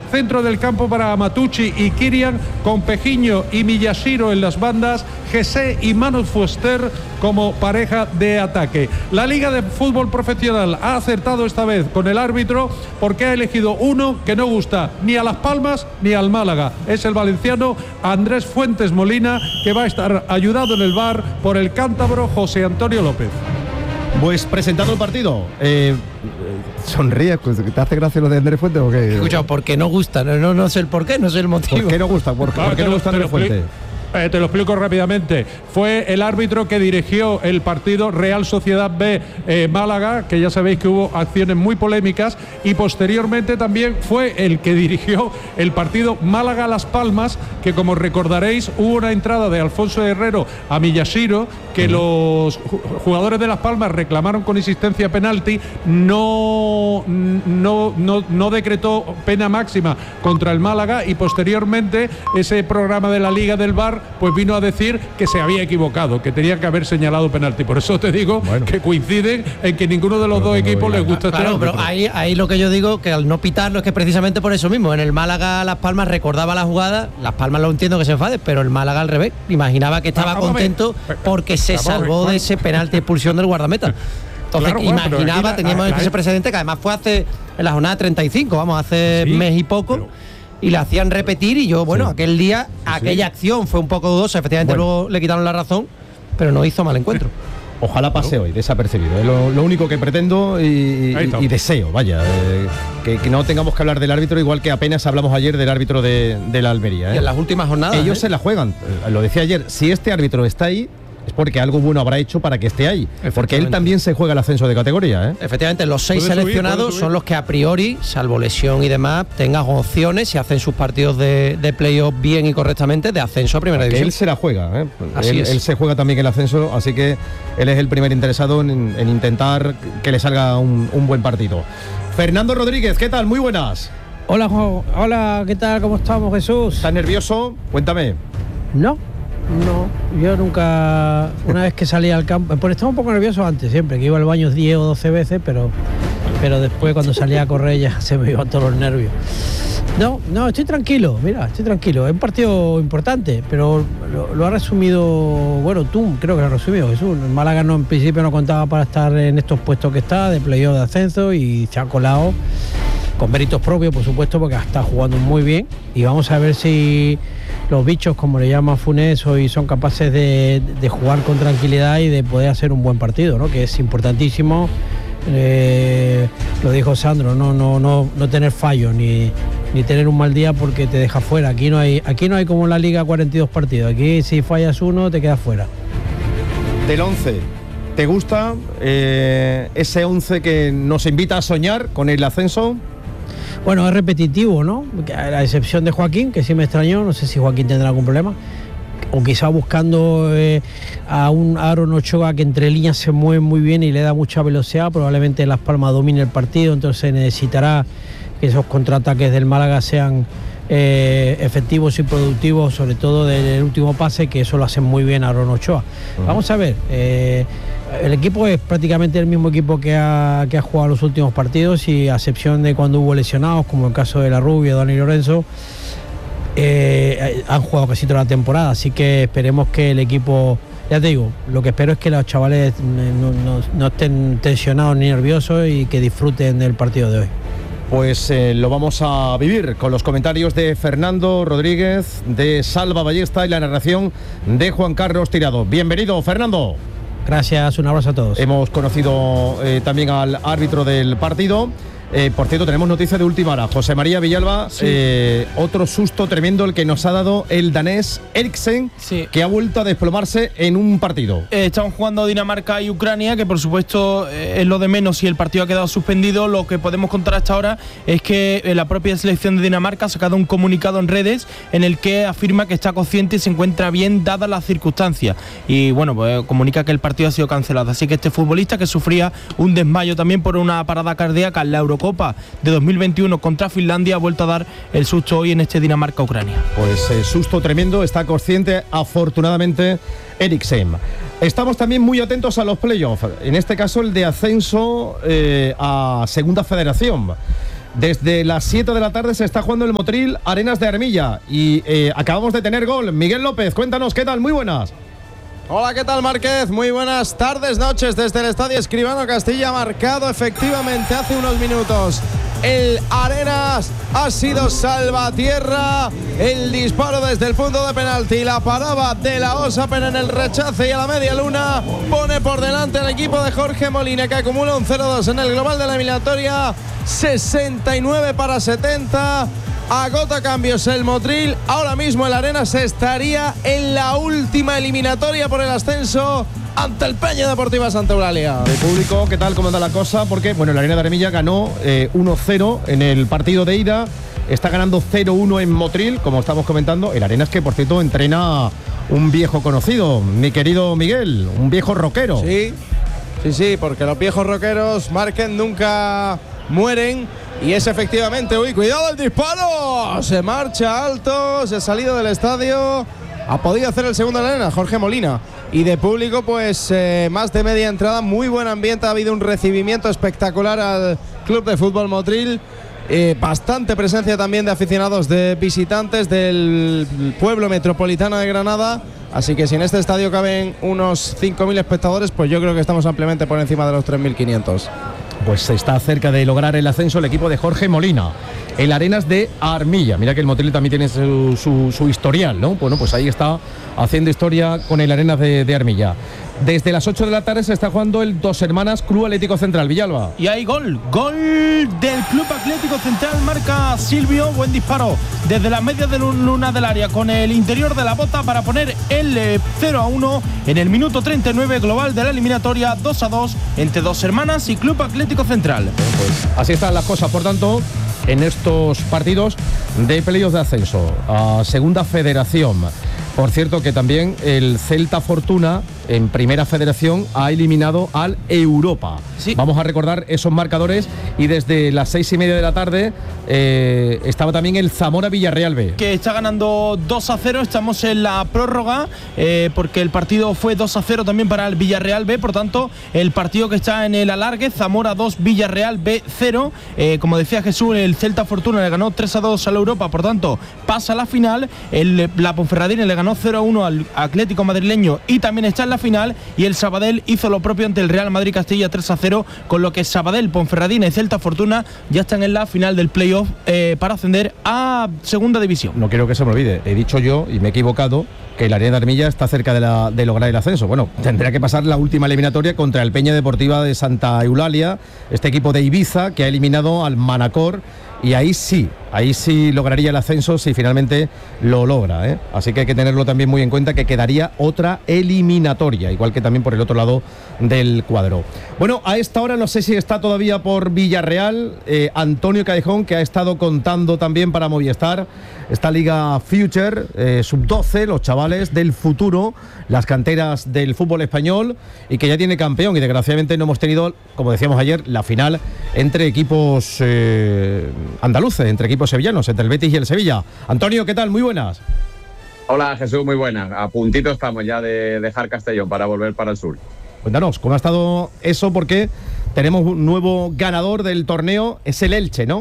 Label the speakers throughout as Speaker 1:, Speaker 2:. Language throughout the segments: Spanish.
Speaker 1: centro del campo para Matucci y Kirian, con Pejiño y Miyashiro en las bandas, Jesse y Manu Fuster como pareja de ataque. La Liga de Fútbol Profesional ha acertado esta vez con el árbitro, porque ha elegido uno que no gusta ni a Las Palmas ni al Málaga. Es el valenciano Andrés Fuentes Molina, que va a estar ayudado en el VAR por el cántabro José Antonio López.
Speaker 2: Pues presentado el partido, sonríe, ¿te hace gracia lo de Andrés Fuentes o qué?
Speaker 3: Escucha, porque no gusta, no sé el por qué, no sé el motivo.
Speaker 2: ¿Por qué no gusta? ¿Por qué no gusta Andrés Fuentes?
Speaker 1: Te lo explico rápidamente. Fue el árbitro que dirigió el partido Real Sociedad B Málaga, que ya sabéis que hubo acciones muy polémicas, y posteriormente también fue el que dirigió el partido Málaga-Las Palmas, que como recordaréis hubo una entrada de Alfonso Herrero a Miyashiro, que los jugadores de Las Palmas reclamaron con insistencia penalti, no decretó pena máxima contra el Málaga, y posteriormente ese programa de la Liga del VAR pues vino a decir que se había equivocado, que tenía que haber señalado penalti. Por eso te digo que coinciden en que ninguno de los dos equipos les gusta este árbitro.
Speaker 3: Pero ahí lo que yo digo, que al no pitarlo es que precisamente por eso mismo. En el Málaga Las Palmas recordaba la jugada, Las Palmas lo entiendo que se enfade, pero el Málaga al revés. Imaginaba que estaba contento porque se salvó de ese penalti de expulsión del guardameta. Entonces imaginaba, teníamos ese precedente que además fue en la jornada 35, hace mes y poco. Y le hacían repetir, y yo, aquel día, aquella acción fue un poco dudosa, efectivamente luego le quitaron la razón, pero no hizo mal encuentro.
Speaker 2: Ojalá pase hoy desapercibido, es lo único que pretendo y deseo, que no tengamos que hablar del árbitro, igual que apenas hablamos ayer del árbitro de la Almería.
Speaker 3: Y en las últimas jornadas
Speaker 2: ellos se la juegan, lo decía ayer, si este árbitro está ahí, es porque algo bueno habrá hecho para que esté ahí, porque él también se juega el ascenso de categoría.
Speaker 3: Efectivamente, los 6 seleccionados son los que a priori, salvo lesión y demás, tengan opciones, si hacen sus partidos de playoff bien y correctamente, de ascenso a primera división.
Speaker 2: Él se la juega, él se juega también el ascenso, así que él es el primer interesado en intentar que le salga un buen partido. Fernando Rodríguez, ¿qué tal? Muy buenas.
Speaker 4: Hola, Juan. Hola, ¿qué tal? ¿Cómo estamos, Jesús?
Speaker 2: ¿Estás nervioso? Cuéntame.
Speaker 4: No, yo nunca, una vez que salía al campo, pues estaba un poco nervioso antes, siempre, que iba al baño 10 o 12 veces, pero después cuando salía a correr ya se me iban todos los nervios. No, estoy tranquilo, es un partido importante, pero lo ha resumido, tú creo que lo has resumido, Jesús. El Málaga en principio no contaba para estar en estos puestos que está, de playoff, de ascenso, y se ha colado con méritos propios, por supuesto, porque está jugando muy bien, y vamos a ver si los bichos, como le llama Funes, hoy son capaces de jugar con tranquilidad y de poder hacer un buen partido, ¿no? Que es importantísimo. Lo dijo Sandro, no tener fallos ni tener un mal día porque te deja fuera. Aquí no hay como en la Liga 42 partidos. Aquí si fallas uno te quedas fuera.
Speaker 2: Del 11, ¿te gusta ese 11 que nos invita a soñar con el ascenso?
Speaker 4: Bueno, es repetitivo, ¿no? A la excepción de Joaquín, que sí me extrañó, no sé si Joaquín tendrá algún problema, o quizá buscando a un Aaron Ochoa que entre líneas se mueve muy bien y le da mucha velocidad. Probablemente Las Palmas domine el partido, entonces necesitará que esos contraataques del Málaga sean efectivos y productivos, sobre todo del último pase, que eso lo hacen muy bien Aaron Ochoa. Vamos a ver, el equipo es prácticamente el mismo equipo que ha jugado los últimos partidos, y a excepción de cuando hubo lesionados, como el caso de La Rubia, Dani Lorenzo, han jugado casi toda la temporada, así que esperemos que el equipo, ya te digo, lo que espero es que los chavales no estén tensionados ni nerviosos y que disfruten del partido de hoy.
Speaker 2: Pues lo vamos a vivir con los comentarios de Fernando Rodríguez, de Salva Ballesta y la narración de Juan Carlos Tirado. Bienvenido, Fernando.
Speaker 4: Gracias, un abrazo a todos.
Speaker 2: Hemos conocido también al árbitro del partido. Por cierto, tenemos noticia de última hora. José María Villalba, otro susto tremendo el que nos ha dado el danés Eriksen, que ha vuelto a desplomarse en un partido.
Speaker 5: Están jugando Dinamarca y Ucrania, que por supuesto es lo de menos si el partido ha quedado suspendido. Lo que podemos contar hasta ahora es que la propia selección de Dinamarca ha sacado un comunicado en redes en el que afirma que está consciente y se encuentra bien dadas las circunstancias. Y pues comunica que el partido ha sido cancelado. Así que este futbolista, que sufría un desmayo también por una parada cardíaca en la Eurocopa de 2021 contra Finlandia, ha vuelto a dar el susto hoy en este Dinamarca-Ucrania.
Speaker 2: Pues susto tremendo, está consciente afortunadamente Eriksen. Estamos también muy atentos a los playoffs, en este caso el de ascenso a Segunda Federación. Desde las 7 de la tarde se está jugando el Motril Arenas de Armilla y acabamos de tener gol. Miguel López, cuéntanos, ¿qué tal? Muy buenas.
Speaker 6: Hola, ¿qué tal, Márquez? Muy buenas tardes, noches desde el Estadio Escribano Castilla. Marcado efectivamente hace unos minutos el Arenas, ha sido salvatierra. El disparo desde el punto de penalti, la paraba de la Osapen en el rechace y a la media luna pone por delante al equipo de Jorge Molina, que acumula un 0-2 en el global de la eliminatoria. 69-70. Agota cambios el Motril. Ahora mismo el Arenas estaría en la última eliminatoria por el ascenso ante el Peña Deportiva Santa Eulalia.
Speaker 2: El público, ¿qué tal? ¿Cómo anda la cosa? Porque, bueno, el Arena de Armilla ganó 1-0 en el partido de ida. Está ganando 0-1 en Motril, como estamos comentando. El Arenas, que por cierto entrena un viejo conocido, mi querido Miguel, un viejo rockero.
Speaker 6: Sí, porque los viejos rockeros, Márquez, nunca mueren. Y es efectivamente, cuidado el disparo, se marcha alto, se ha salido del estadio, ha podido hacer el segundo en la arena, Jorge Molina. Y de público, pues más de media entrada, muy buen ambiente, ha habido un recibimiento espectacular al Club de Fútbol Motril. Bastante presencia también de aficionados, de visitantes del pueblo metropolitano de Granada. Así que si en este estadio caben unos 5.000 espectadores, pues yo creo que estamos ampliamente por encima de los 3.500.
Speaker 2: Pues está cerca de lograr el ascenso el equipo de Jorge Molina, el Arenas de Armilla. Mira que el Motril también tiene su historial, ¿no? Bueno, pues ahí está haciendo historia con el Arenas de Armilla. Desde las 8 de la tarde se está jugando el Dos Hermanas Club Atlético Central, Villalba.
Speaker 5: Y hay gol del Club Atlético Central, marca Silvio, buen disparo desde las medias de luna del área con el interior de la bota para poner el 0-1 en el minuto 39 global de la eliminatoria, 2-2 entre Dos Hermanas y Club Atlético Central.
Speaker 2: Pues así están las cosas, por tanto, en estos partidos de playoffs de ascenso a Segunda Federación. Por cierto, que también el Celta Fortuna en Primera Federación ha eliminado al Europa.
Speaker 5: Sí.
Speaker 2: Vamos a recordar esos marcadores y desde las 6:30 de la tarde estaba también el Zamora Villarreal B.
Speaker 5: Que está ganando 2-0, estamos en la prórroga porque el partido fue 2-0 también para el Villarreal B, por tanto el partido que está en el alargue, Zamora 2, Villarreal B 0. Como decía Jesús, el Celta Fortuna le ganó 3-2 a la Europa, por tanto pasa a la final. La Ponferradina le ganó 0-1 al Atlético madrileño y también está en la final, y el Sabadell hizo lo propio ante el Real Madrid Castilla 3-0, con lo que Sabadell, Ponferradina y Celta Fortuna ya están en la final del playoff para ascender a Segunda División.
Speaker 2: No quiero que se me olvide, he dicho yo y me he equivocado que el Arena de Armilla está cerca de lograr el ascenso. Bueno, tendrá que pasar la última eliminatoria contra el Peña Deportiva de Santa Eulalia, este equipo de Ibiza que ha eliminado al Manacor, y ahí sí lograría el ascenso si finalmente lo logra, ¿eh? Así que hay que tenerlo también muy en cuenta, que quedaría otra eliminatoria, igual que también por el otro lado del cuadro. Bueno, a esta hora no sé si está todavía por Villarreal Antonio Callejón, que ha estado contando también para Movistar esta Liga Future Sub-12, los chavales del futuro, las canteras del fútbol español, y que ya tiene campeón, y desgraciadamente no hemos tenido, como decíamos ayer, la final entre equipos andaluces, entre equipos sevillanos, entre el Betis y el Sevilla. Antonio, ¿qué tal? Muy buenas.
Speaker 7: Hola Jesús, muy buenas. A puntito estamos ya de dejar Castellón para volver para el sur.
Speaker 2: Cuéntanos, ¿cómo ha estado eso? Porque tenemos un nuevo ganador del torneo, es el Elche, ¿no?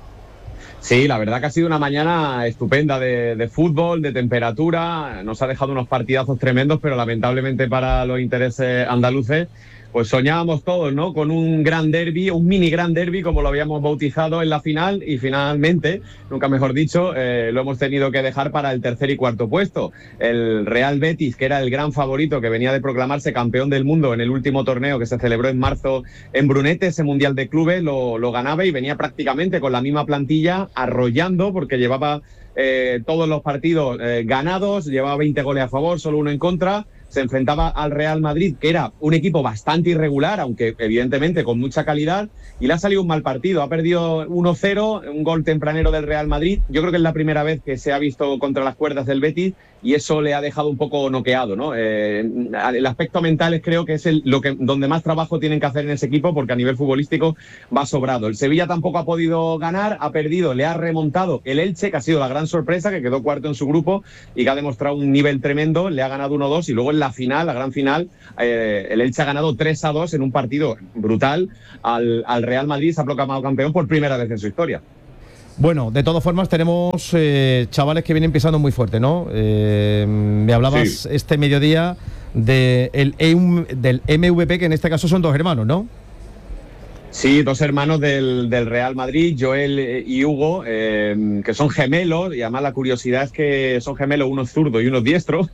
Speaker 7: Sí, la verdad que ha sido una mañana estupenda de fútbol, de temperatura. Nos ha dejado unos partidazos tremendos, pero lamentablemente para los intereses andaluces, pues soñábamos todos, ¿no? Con un gran derbi, un mini gran derbi, como lo habíamos bautizado en la final, y finalmente, nunca mejor dicho, lo hemos tenido que dejar para el tercer y cuarto puesto. El Real Betis, que era el gran favorito, que venía de proclamarse campeón del mundo en el último torneo que se celebró en marzo en Brunete, ese Mundial de Clubes, lo ganaba y venía prácticamente con la misma plantilla, arrollando, porque llevaba todos los partidos ganados, llevaba 20 goles a favor, solo uno en contra. Se enfrentaba al Real Madrid, que era un equipo bastante irregular, aunque evidentemente con mucha calidad, y le ha salido un mal partido. Ha perdido 1-0, un gol tempranero del Real Madrid. Yo creo que es la primera vez que se ha visto contra las cuerdas del Betis, y eso le ha dejado un poco noqueado, ¿no? El aspecto mental creo que es donde más trabajo tienen que hacer en ese equipo, porque a nivel futbolístico va sobrado. El Sevilla tampoco ha podido ganar, ha perdido, le ha remontado el Elche, que ha sido la gran sorpresa, que quedó cuarto en su grupo y que ha demostrado un nivel tremendo. Le ha ganado 1-2, y luego en la final, la gran final, el Elche ha ganado 3-2 en un partido brutal al Real Madrid, se ha proclamado campeón por primera vez en su historia.
Speaker 2: Bueno, de todas formas tenemos chavales que vienen pisando muy fuerte, ¿no? Me hablabas este mediodía del MVP, que en este caso son 2 hermanos, ¿no?
Speaker 7: Sí, 2 hermanos del Real Madrid, Joel y Hugo, que son gemelos, y además la curiosidad es que son gemelos, uno zurdo y uno diestro,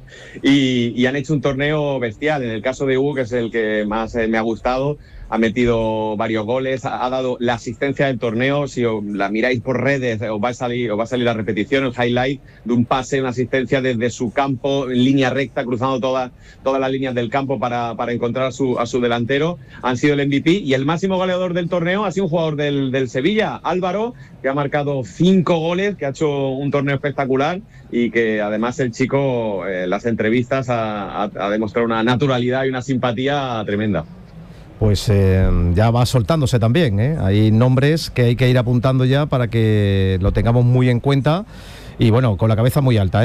Speaker 7: y han hecho un torneo bestial. En el caso de Hugo, que es el que más me ha gustado, ha metido varios goles, ha dado la asistencia del torneo. Si la miráis por redes, os va a salir la repetición, el highlight de un pase, una asistencia desde su campo, en línea recta, cruzando todas las líneas del campo para encontrar a su delantero. Han sido el MVP, y el máximo goleador del torneo ha sido un jugador del Sevilla, Álvaro, que ha marcado 5 goles, que ha hecho un torneo espectacular, y que además el chico, en las entrevistas, ha demostrado una naturalidad y una simpatía tremenda.
Speaker 2: Pues ya va soltándose también, ¿eh? Hay nombres que hay que ir apuntando ya para que lo tengamos muy en cuenta. Y bueno, con la cabeza muy alta,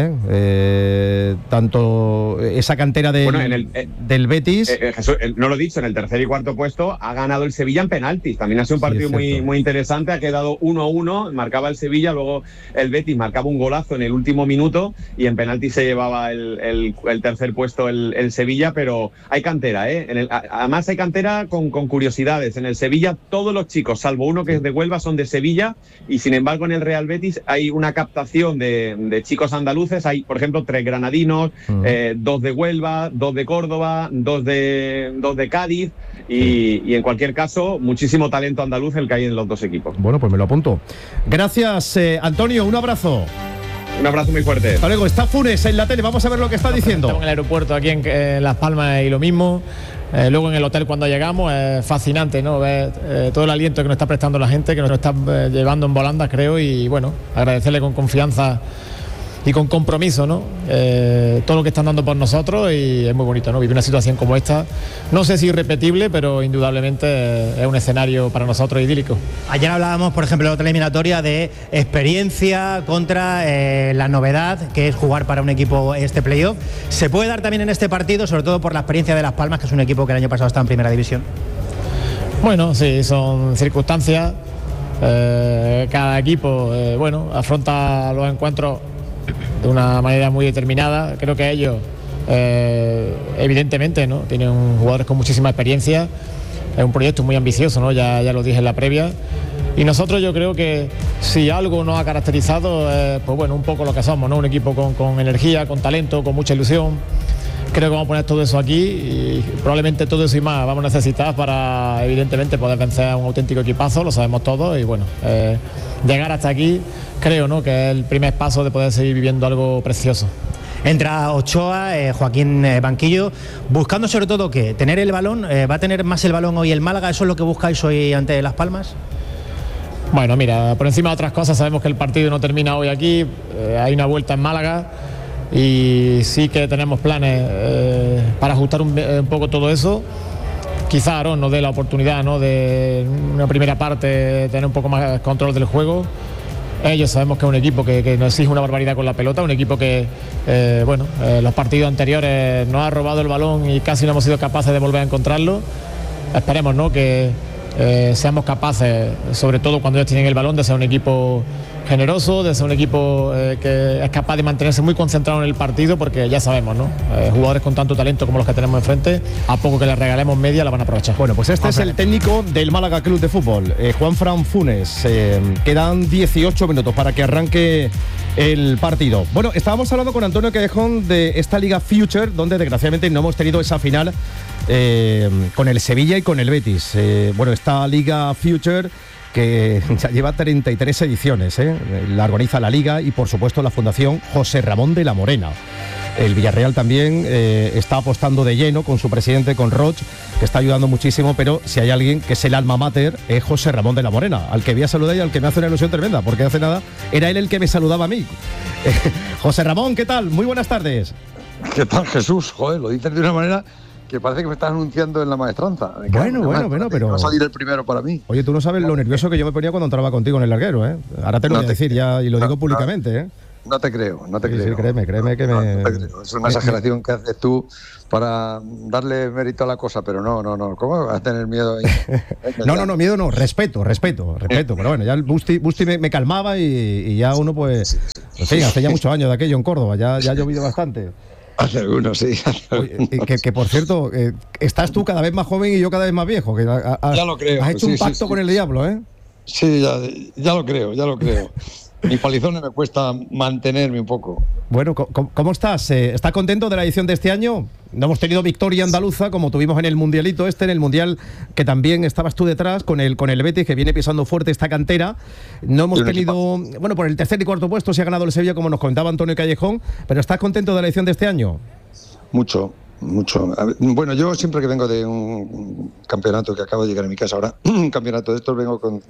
Speaker 2: ¿eh? Tanto esa cantera del Betis.
Speaker 7: Jesús, no lo he dicho, en el tercer y cuarto puesto ha ganado el Sevilla en penaltis. También ha sido un partido muy interesante. Ha quedado 1-1, marcaba el Sevilla, luego el Betis marcaba un golazo en el último minuto y en penaltis se llevaba el tercer puesto el Sevilla. Pero hay cantera, ¿eh? Además hay cantera con curiosidades. En el Sevilla todos los chicos, salvo uno que es de Huelva, son de Sevilla, y sin embargo en el Real Betis hay una captación de chicos andaluces. Hay, por ejemplo, 3 granadinos, 2 de Huelva, 2 de Córdoba, 2 de Cádiz, y en cualquier caso, muchísimo talento andaluz el que hay en los 2 equipos.
Speaker 2: Bueno, pues me lo apunto. Gracias, Antonio, un abrazo.
Speaker 7: Un abrazo muy fuerte.
Speaker 2: Hasta luego. Está Funes en la tele, vamos a ver lo que está diciendo.
Speaker 8: Estamos en el aeropuerto aquí en Las Palmas y lo mismo. Luego en el hotel cuando llegamos es fascinante, ¿no? Ver todo el aliento que nos está prestando la gente, que nos está llevando en volandas, creo, y bueno, agradecerle con confianza y con compromiso, ¿no? Todo lo que están dando por nosotros, y es muy bonito, ¿no? Vivir una situación como esta, no sé si irrepetible, pero indudablemente es un escenario para nosotros idílico.
Speaker 3: Ayer hablábamos, por ejemplo, en otra eliminatoria de experiencia contra la novedad que es jugar para un equipo este playoff. ¿Se puede dar también en este partido, sobre todo por la experiencia de Las Palmas, que es un equipo que el año pasado está en primera división?
Speaker 8: Bueno, sí, son circunstancias. Cada equipo, afronta los encuentros de una manera muy determinada. Creo que ellos, evidentemente, ¿no? Tienen jugadores con muchísima experiencia. Es un proyecto muy ambicioso, ¿no? Ya lo dije en la previa. Y nosotros, yo creo que si algo nos ha caracterizado, pues bueno, un poco lo que somos, ¿no? Un equipo con energía, con talento, con mucha ilusión. Creo que vamos a poner todo eso aquí, y probablemente todo eso y más vamos a necesitar para, evidentemente, poder vencer a un auténtico equipazo, lo sabemos todos, y bueno, llegar hasta aquí, creo, ¿no? Que es el primer paso de poder seguir viviendo algo precioso.
Speaker 3: Entra Ochoa, Joaquín Banquillo, buscando sobre todo ¿qué? Tener el balón. ¿Va a tener más el balón hoy el Málaga? ¿Eso es lo que buscáis hoy ante Las Palmas?
Speaker 8: Bueno, mira, por encima de otras cosas sabemos que el partido no termina hoy aquí, hay una vuelta en Málaga, y sí que tenemos planes para ajustar un poco todo eso. Quizá Aarón nos dé la oportunidad, ¿no? De una primera parte tener un poco más control del juego. Ellos sabemos que es un equipo que nos exige una barbaridad con la pelota, un equipo que, los partidos anteriores nos ha robado el balón y casi no hemos sido capaces de volver a encontrarlo. Esperemos, ¿no? Que seamos capaces, sobre todo cuando ellos tienen el balón, de ser un equipo generoso, de ser un equipo que es capaz de mantenerse muy concentrado en el partido, porque ya sabemos, ¿no? Jugadores con tanto talento como los que tenemos enfrente, a poco que les regalemos media la van a aprovechar.
Speaker 2: Bueno, pues este es el técnico del Málaga Club de Fútbol, Juanfran Funes. Quedan 18 minutos para que arranque el partido. Bueno, estábamos hablando con Antonio Quedejón de esta Liga Future, donde desgraciadamente no hemos tenido esa final con el Sevilla y con el Betis. Esta Liga Future, que ya lleva 33 ediciones, la organiza la Liga y por supuesto la Fundación José Ramón de la Morena. El Villarreal también está apostando de lleno con su presidente, con Roch, que está ayudando muchísimo, pero si hay alguien que es el alma mater, es José Ramón de la Morena, al que voy a saludar y al que me hace una ilusión tremenda, porque hace nada era él el que me saludaba a mí. José Ramón, ¿qué tal? Muy buenas tardes.
Speaker 9: ¿Qué tal, Jesús? Joder, lo dices de una manera que parece que me estás anunciando en la maestranza.
Speaker 2: Bueno, pero...
Speaker 9: va a salir el primero para mí.
Speaker 2: Oye, tú no sabes lo nervioso que yo me ponía cuando entraba contigo en el larguero, ¿eh? Ahora te lo voy a decir ya, y lo digo públicamente, ¿eh?
Speaker 9: No te creo.
Speaker 2: Sí, créeme que me...
Speaker 9: No te creo. Es una exageración que haces tú para darle mérito a la cosa, pero no. ¿Cómo vas a tener miedo ahí?
Speaker 2: No, miedo no, respeto. Pero bueno, ya el Busti me calmaba y ya uno pues... En fin, hace ya muchos años de aquello en Córdoba, ya ha llovido bastante.
Speaker 9: Hace algunos, sí.
Speaker 2: Oye, que por cierto, estás tú cada vez más joven y yo cada vez más viejo. Que
Speaker 9: ya lo creo.
Speaker 2: Has hecho un pacto con el diablo, ¿eh?
Speaker 9: Sí, ya lo creo. Mis palizones me cuesta mantenerme un poco.
Speaker 2: Bueno, ¿cómo estás? ¿Estás contento de la edición de este año? No hemos tenido victoria andaluza como tuvimos en el Mundialito en el Mundial que también estabas tú detrás con el Betis, que viene pisando fuerte esta cantera. No hemos tenido, bueno, por el tercer y cuarto puesto se ha ganado el Sevilla, como nos comentaba Antonio Callejón, pero ¿estás contento de la edición de este año?
Speaker 9: Mucho. Bueno, yo siempre que vengo de un campeonato que acabo de llegar a mi casa ahora, un campeonato de estos, vengo con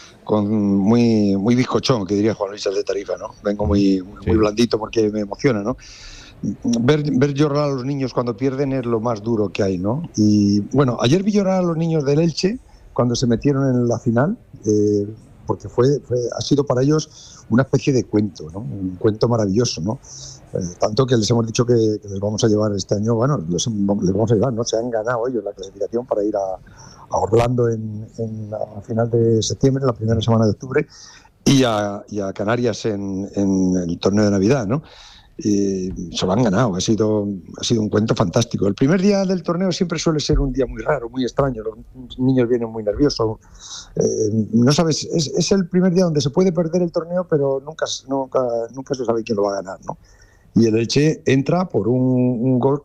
Speaker 9: muy bizcochón, que diría Juan Luis de Tarifa, ¿no? Vengo muy blandito porque me emociona, ¿no? Ver llorar a los niños cuando pierden es lo más duro que hay, ¿no? Y bueno, ayer vi llorar a los niños del Elche cuando se metieron en la final, porque ha sido para ellos una especie de cuento, ¿no? Un cuento maravilloso, ¿no? Tanto que les hemos dicho que les vamos a llevar este año, bueno, les vamos a llevar, ¿no? Se han ganado ellos la clasificación para ir a Orlando en la final de septiembre, la primera semana de octubre, y a Canarias en el torneo de Navidad, ¿no? Y se lo han ganado, ha sido un cuento fantástico. El primer día del torneo siempre suele ser un día muy raro, muy extraño, los niños vienen muy nerviosos, no sabes, es el primer día donde se puede perder el torneo, pero nunca se sabe quién lo va a ganar, ¿no? Y el Elche entra por un gol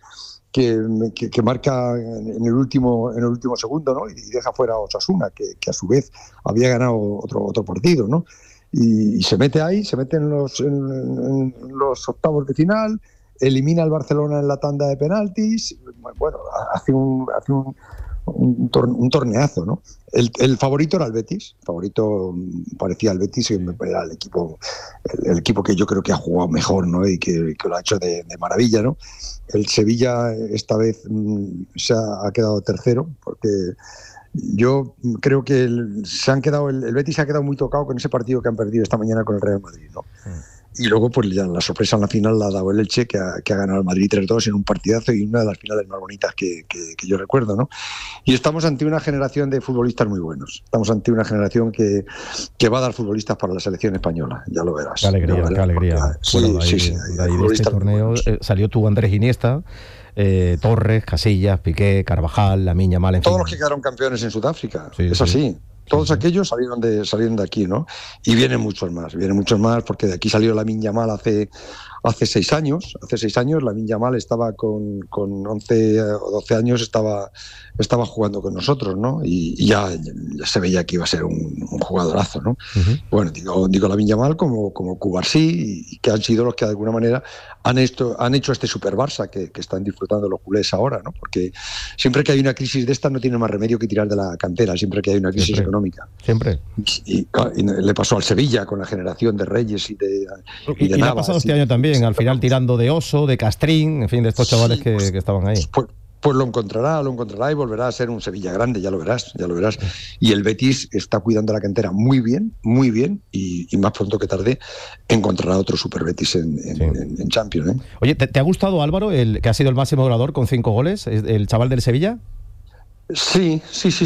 Speaker 9: que marca en el último segundo, ¿no? Y deja fuera a Osasuna, que a su vez había ganado otro partido, ¿no? Y se mete en los octavos de final, elimina al Barcelona en la tanda de penaltis, bueno, hace un torneazo, ¿no? El favorito era el Betis, parecía el Betis, que era el equipo que yo creo que ha jugado mejor, ¿no? Y que lo ha hecho de maravilla, ¿no? El Sevilla esta vez se ha quedado tercero, porque yo creo que el Betis se ha quedado muy tocado con ese partido que han perdido esta mañana con el Real Madrid, ¿no? Y luego, pues ya la sorpresa en la final la ha dado el Elche, que ha ganado al Madrid 3-2 en un partidazo y una de las finales más bonitas que yo recuerdo, ¿no? Y estamos ante una generación de futbolistas muy buenos. Estamos ante una generación que va a dar futbolistas para la selección española, ya lo verás.
Speaker 2: Qué alegría. Bueno, de ahí de este torneo salió tu Andrés Iniesta, Torres, Casillas, Piqué, Carvajal, Lamine Yamal, en fin.
Speaker 9: Todos los que quedaron campeones en Sudáfrica, es así. Todos aquellos salieron de aquí, ¿no? Y vienen muchos más, porque de aquí salió Lamine Yamal hace 6 años. Hace 6 años Lamine Yamal estaba con 11 o 12 años, estaba jugando con nosotros, ¿no? Y ya se veía que iba a ser un jugadorazo, ¿no? Uh-huh. Bueno, digo Lamine Yamal como Cubarsí, y que han sido los que de alguna manera han hecho este Super Barça que están disfrutando los culés ahora, ¿no? Porque siempre que hay una crisis de esta no tiene más remedio que tirar de la cantera, siempre que hay una crisis económica.
Speaker 2: Siempre.
Speaker 9: Y le pasó al Sevilla con la generación de Reyes y de
Speaker 2: Navas. Le ha pasado este año también, al final tirando de Oso, de Castrín, en fin, de estos chavales que estaban ahí.
Speaker 9: Pues lo encontrará y volverá a ser un Sevilla grande, ya lo verás. Y el Betis está cuidando la cantera muy bien, y más pronto que tarde encontrará otro Super Betis en Champions, ¿eh?
Speaker 2: Oye, ¿te ha gustado Álvaro, el que ha sido el máximo goleador con 5 goles, el chaval del Sevilla?
Speaker 9: Sí.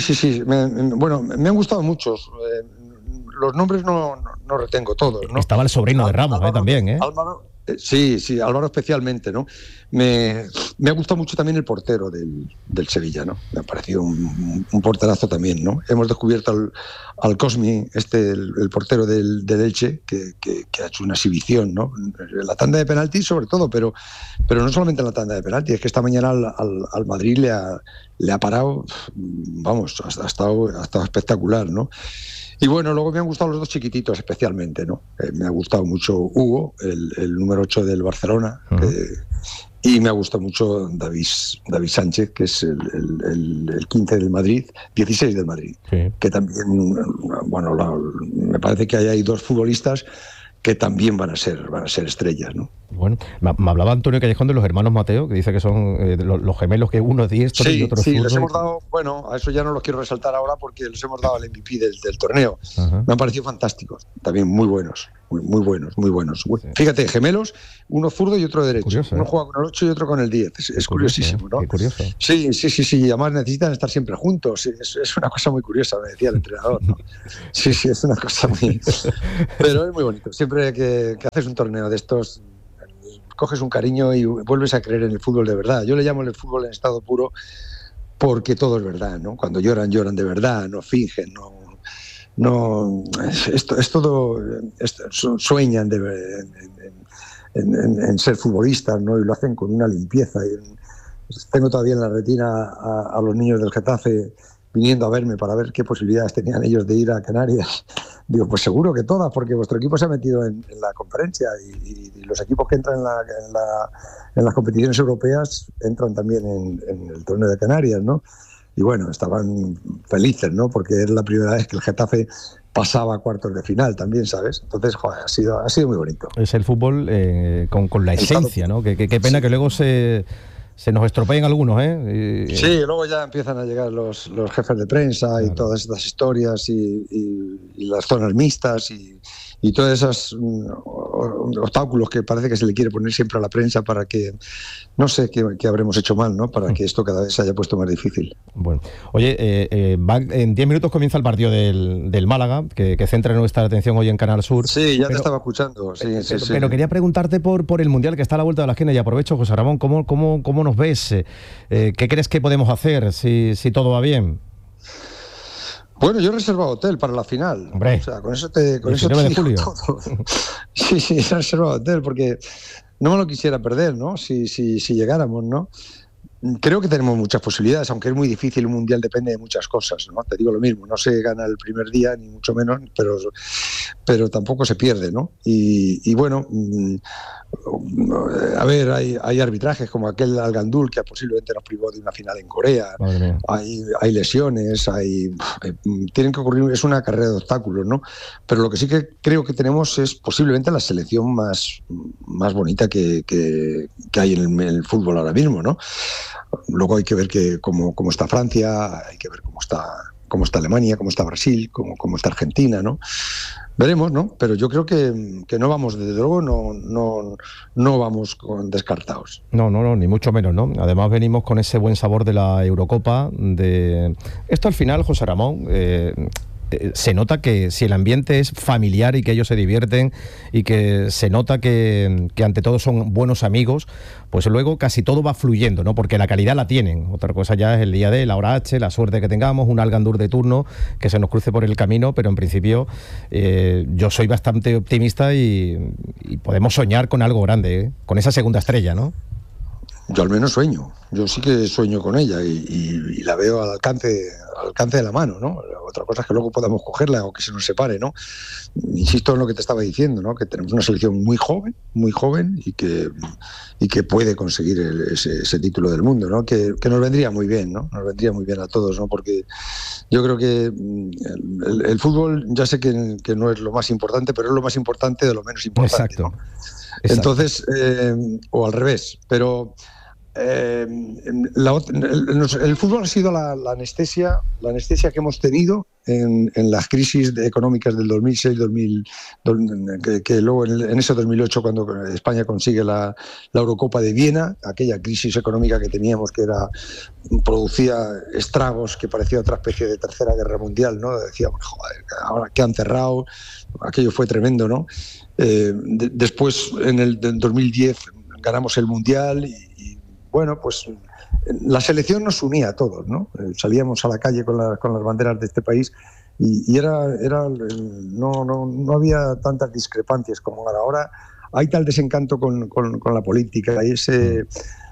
Speaker 9: Bueno, me han gustado muchos. Los nombres no retengo todos, ¿no?
Speaker 2: Estaba el sobrino de Ramos, Álvaro, también, ¿eh?
Speaker 9: Álvaro, sí, Álvaro especialmente, ¿no? Me ha gustado mucho también el portero del Sevilla, ¿no? Me ha parecido un porterazo también, ¿no? Hemos descubierto al Cosmi, el portero del Elche, que ha hecho una exhibición, ¿no? En la tanda de penaltis sobre todo, pero no solamente en la tanda de penaltis, es que esta mañana al Madrid le ha parado, vamos, ha estado espectacular, ¿no? Y bueno, luego me han gustado los dos chiquititos especialmente, ¿no? Me ha gustado mucho Hugo, el número 8 del Barcelona, y me ha gustado mucho David Sánchez, que es el 15 del Madrid, 16 del Madrid, que también, bueno, me parece que hay 2 futbolistas que también van a ser estrellas, ¿no?
Speaker 2: Bueno, me hablaba Antonio Callejón de los hermanos Mateo, que dice que son los gemelos, que uno es diestro y otro es zurdo.
Speaker 9: Les hemos dado, bueno, a eso ya no los quiero resaltar ahora porque les hemos dado el MVP del torneo. Ajá. Me han parecido fantásticos, también muy buenos. muy buenos, muy buenos. Fíjate, gemelos, uno zurdo y otro derecho.
Speaker 2: Curioso,
Speaker 9: uno juega con el 8 y otro con el 10. Es curiosísimo, ¿no?
Speaker 2: Qué curioso.
Speaker 9: Sí. Además necesitan estar siempre juntos. Es una cosa muy curiosa, me decía el entrenador, ¿no? Sí, es una cosa muy... Pero es muy bonito. Siempre que haces un torneo de estos, coges un cariño y vuelves a creer en el fútbol de verdad. Yo le llamo el fútbol en estado puro porque todo es verdad, ¿no? Cuando lloran de verdad, no fingen, no, es todo, sueñan en ser futbolistas, ¿no? Y lo hacen con una limpieza. Tengo todavía en la retina a los niños del Getafe viniendo a verme para ver qué posibilidades tenían ellos de ir a Canarias. Digo, pues seguro que todas, porque vuestro equipo se ha metido en la conferencia y los equipos que entran en las competiciones europeas entran también en el torneo de Canarias, ¿no? Y bueno, estaban felices, ¿no? Porque es la primera vez que el Getafe pasaba a cuartos de final también, ¿sabes? Entonces, joder, ha sido muy bonito.
Speaker 2: Es el fútbol con la esencia, ¿no? Qué pena que luego se nos estropeen algunos, ¿eh?
Speaker 9: Sí, luego ya empiezan a llegar los jefes de prensa y todas estas historias y las zonas mixtas y todos esos obstáculos que parece que se le quiere poner siempre a la prensa para que, no sé qué habremos hecho mal, ¿no? Para que esto cada vez se haya puesto más difícil.
Speaker 2: Bueno, oye, en 10 minutos comienza el partido del Málaga, que centra nuestra atención hoy en Canal Sur.
Speaker 9: Sí, te estaba escuchando. Sí.
Speaker 2: Pero quería preguntarte por el Mundial que está a la vuelta de la esquina y aprovecho, José Ramón, ¿cómo nos ves? ¿Qué crees que podemos hacer si todo va bien?
Speaker 9: Bueno, yo he reservado hotel para la final.
Speaker 2: Hombre,
Speaker 9: o sea, con eso te digo todo. Sí, he reservado hotel porque no me lo quisiera perder, ¿no? Si llegáramos, ¿no? Creo que tenemos muchas posibilidades, aunque es muy difícil, un mundial depende de muchas cosas, ¿no? Te digo lo mismo, no se gana el primer día, ni mucho menos, pero tampoco se pierde, ¿no? Y bueno, a ver, hay arbitrajes como aquel Al Gandul que posiblemente nos privó de una final en Corea, hay lesiones, tienen que ocurrir, es una carrera de obstáculos, ¿no? Pero lo que sí que creo que tenemos es posiblemente la selección más bonita que hay en el fútbol ahora mismo, ¿no? Luego hay que ver cómo está Francia, hay que ver cómo está Alemania, cómo está Brasil, cómo está Argentina, ¿no? Veremos, ¿no? Pero yo creo que no vamos, desde luego, no vamos descartados.
Speaker 2: No, ni mucho menos, ¿no? Además venimos con ese buen sabor de la Eurocopa. Esto al final, José Ramón, se nota que si el ambiente es familiar y que ellos se divierten y que se nota que ante todo son buenos amigos, pues luego casi todo va fluyendo, ¿no? Porque la calidad la tienen. Otra cosa ya es el día D, la hora H, la suerte que tengamos, un Al Gandul de turno que se nos cruce por el camino, pero en principio yo soy bastante optimista y podemos soñar con algo grande, ¿eh? Con esa segunda estrella, ¿no?
Speaker 9: Yo al menos sueño, yo sí que sueño con ella y la veo al alcance de la mano, ¿no? Otra cosa es que luego podamos cogerla o que se nos separe, ¿no? Insisto en lo que te estaba diciendo, ¿no? Que tenemos una selección muy joven y que puede conseguir ese título del mundo, ¿no? Que nos vendría muy bien, ¿no? Nos vendría muy bien a todos, ¿no? Porque yo creo que el fútbol, ya sé que no es lo más importante, pero es lo más importante de lo menos importante.
Speaker 2: Exacto.
Speaker 9: ¿no? Entonces, o al revés, pero el fútbol ha sido la anestesia que hemos tenido en las crisis económicas del 2006, que luego en ese 2008 cuando España consigue la Eurocopa de Viena, aquella crisis económica que teníamos que producía estragos que parecía otra especie de tercera guerra mundial, ¿no? Decíamos, joder, ahora que han cerrado, aquello fue tremendo, ¿no? Después en el 2010 ganamos el Mundial y bueno, pues la selección nos unía a todos, ¿no? Salíamos a la calle con las banderas de este país y no había tantas discrepancias como ahora. Hay tal desencanto con la política, hay ese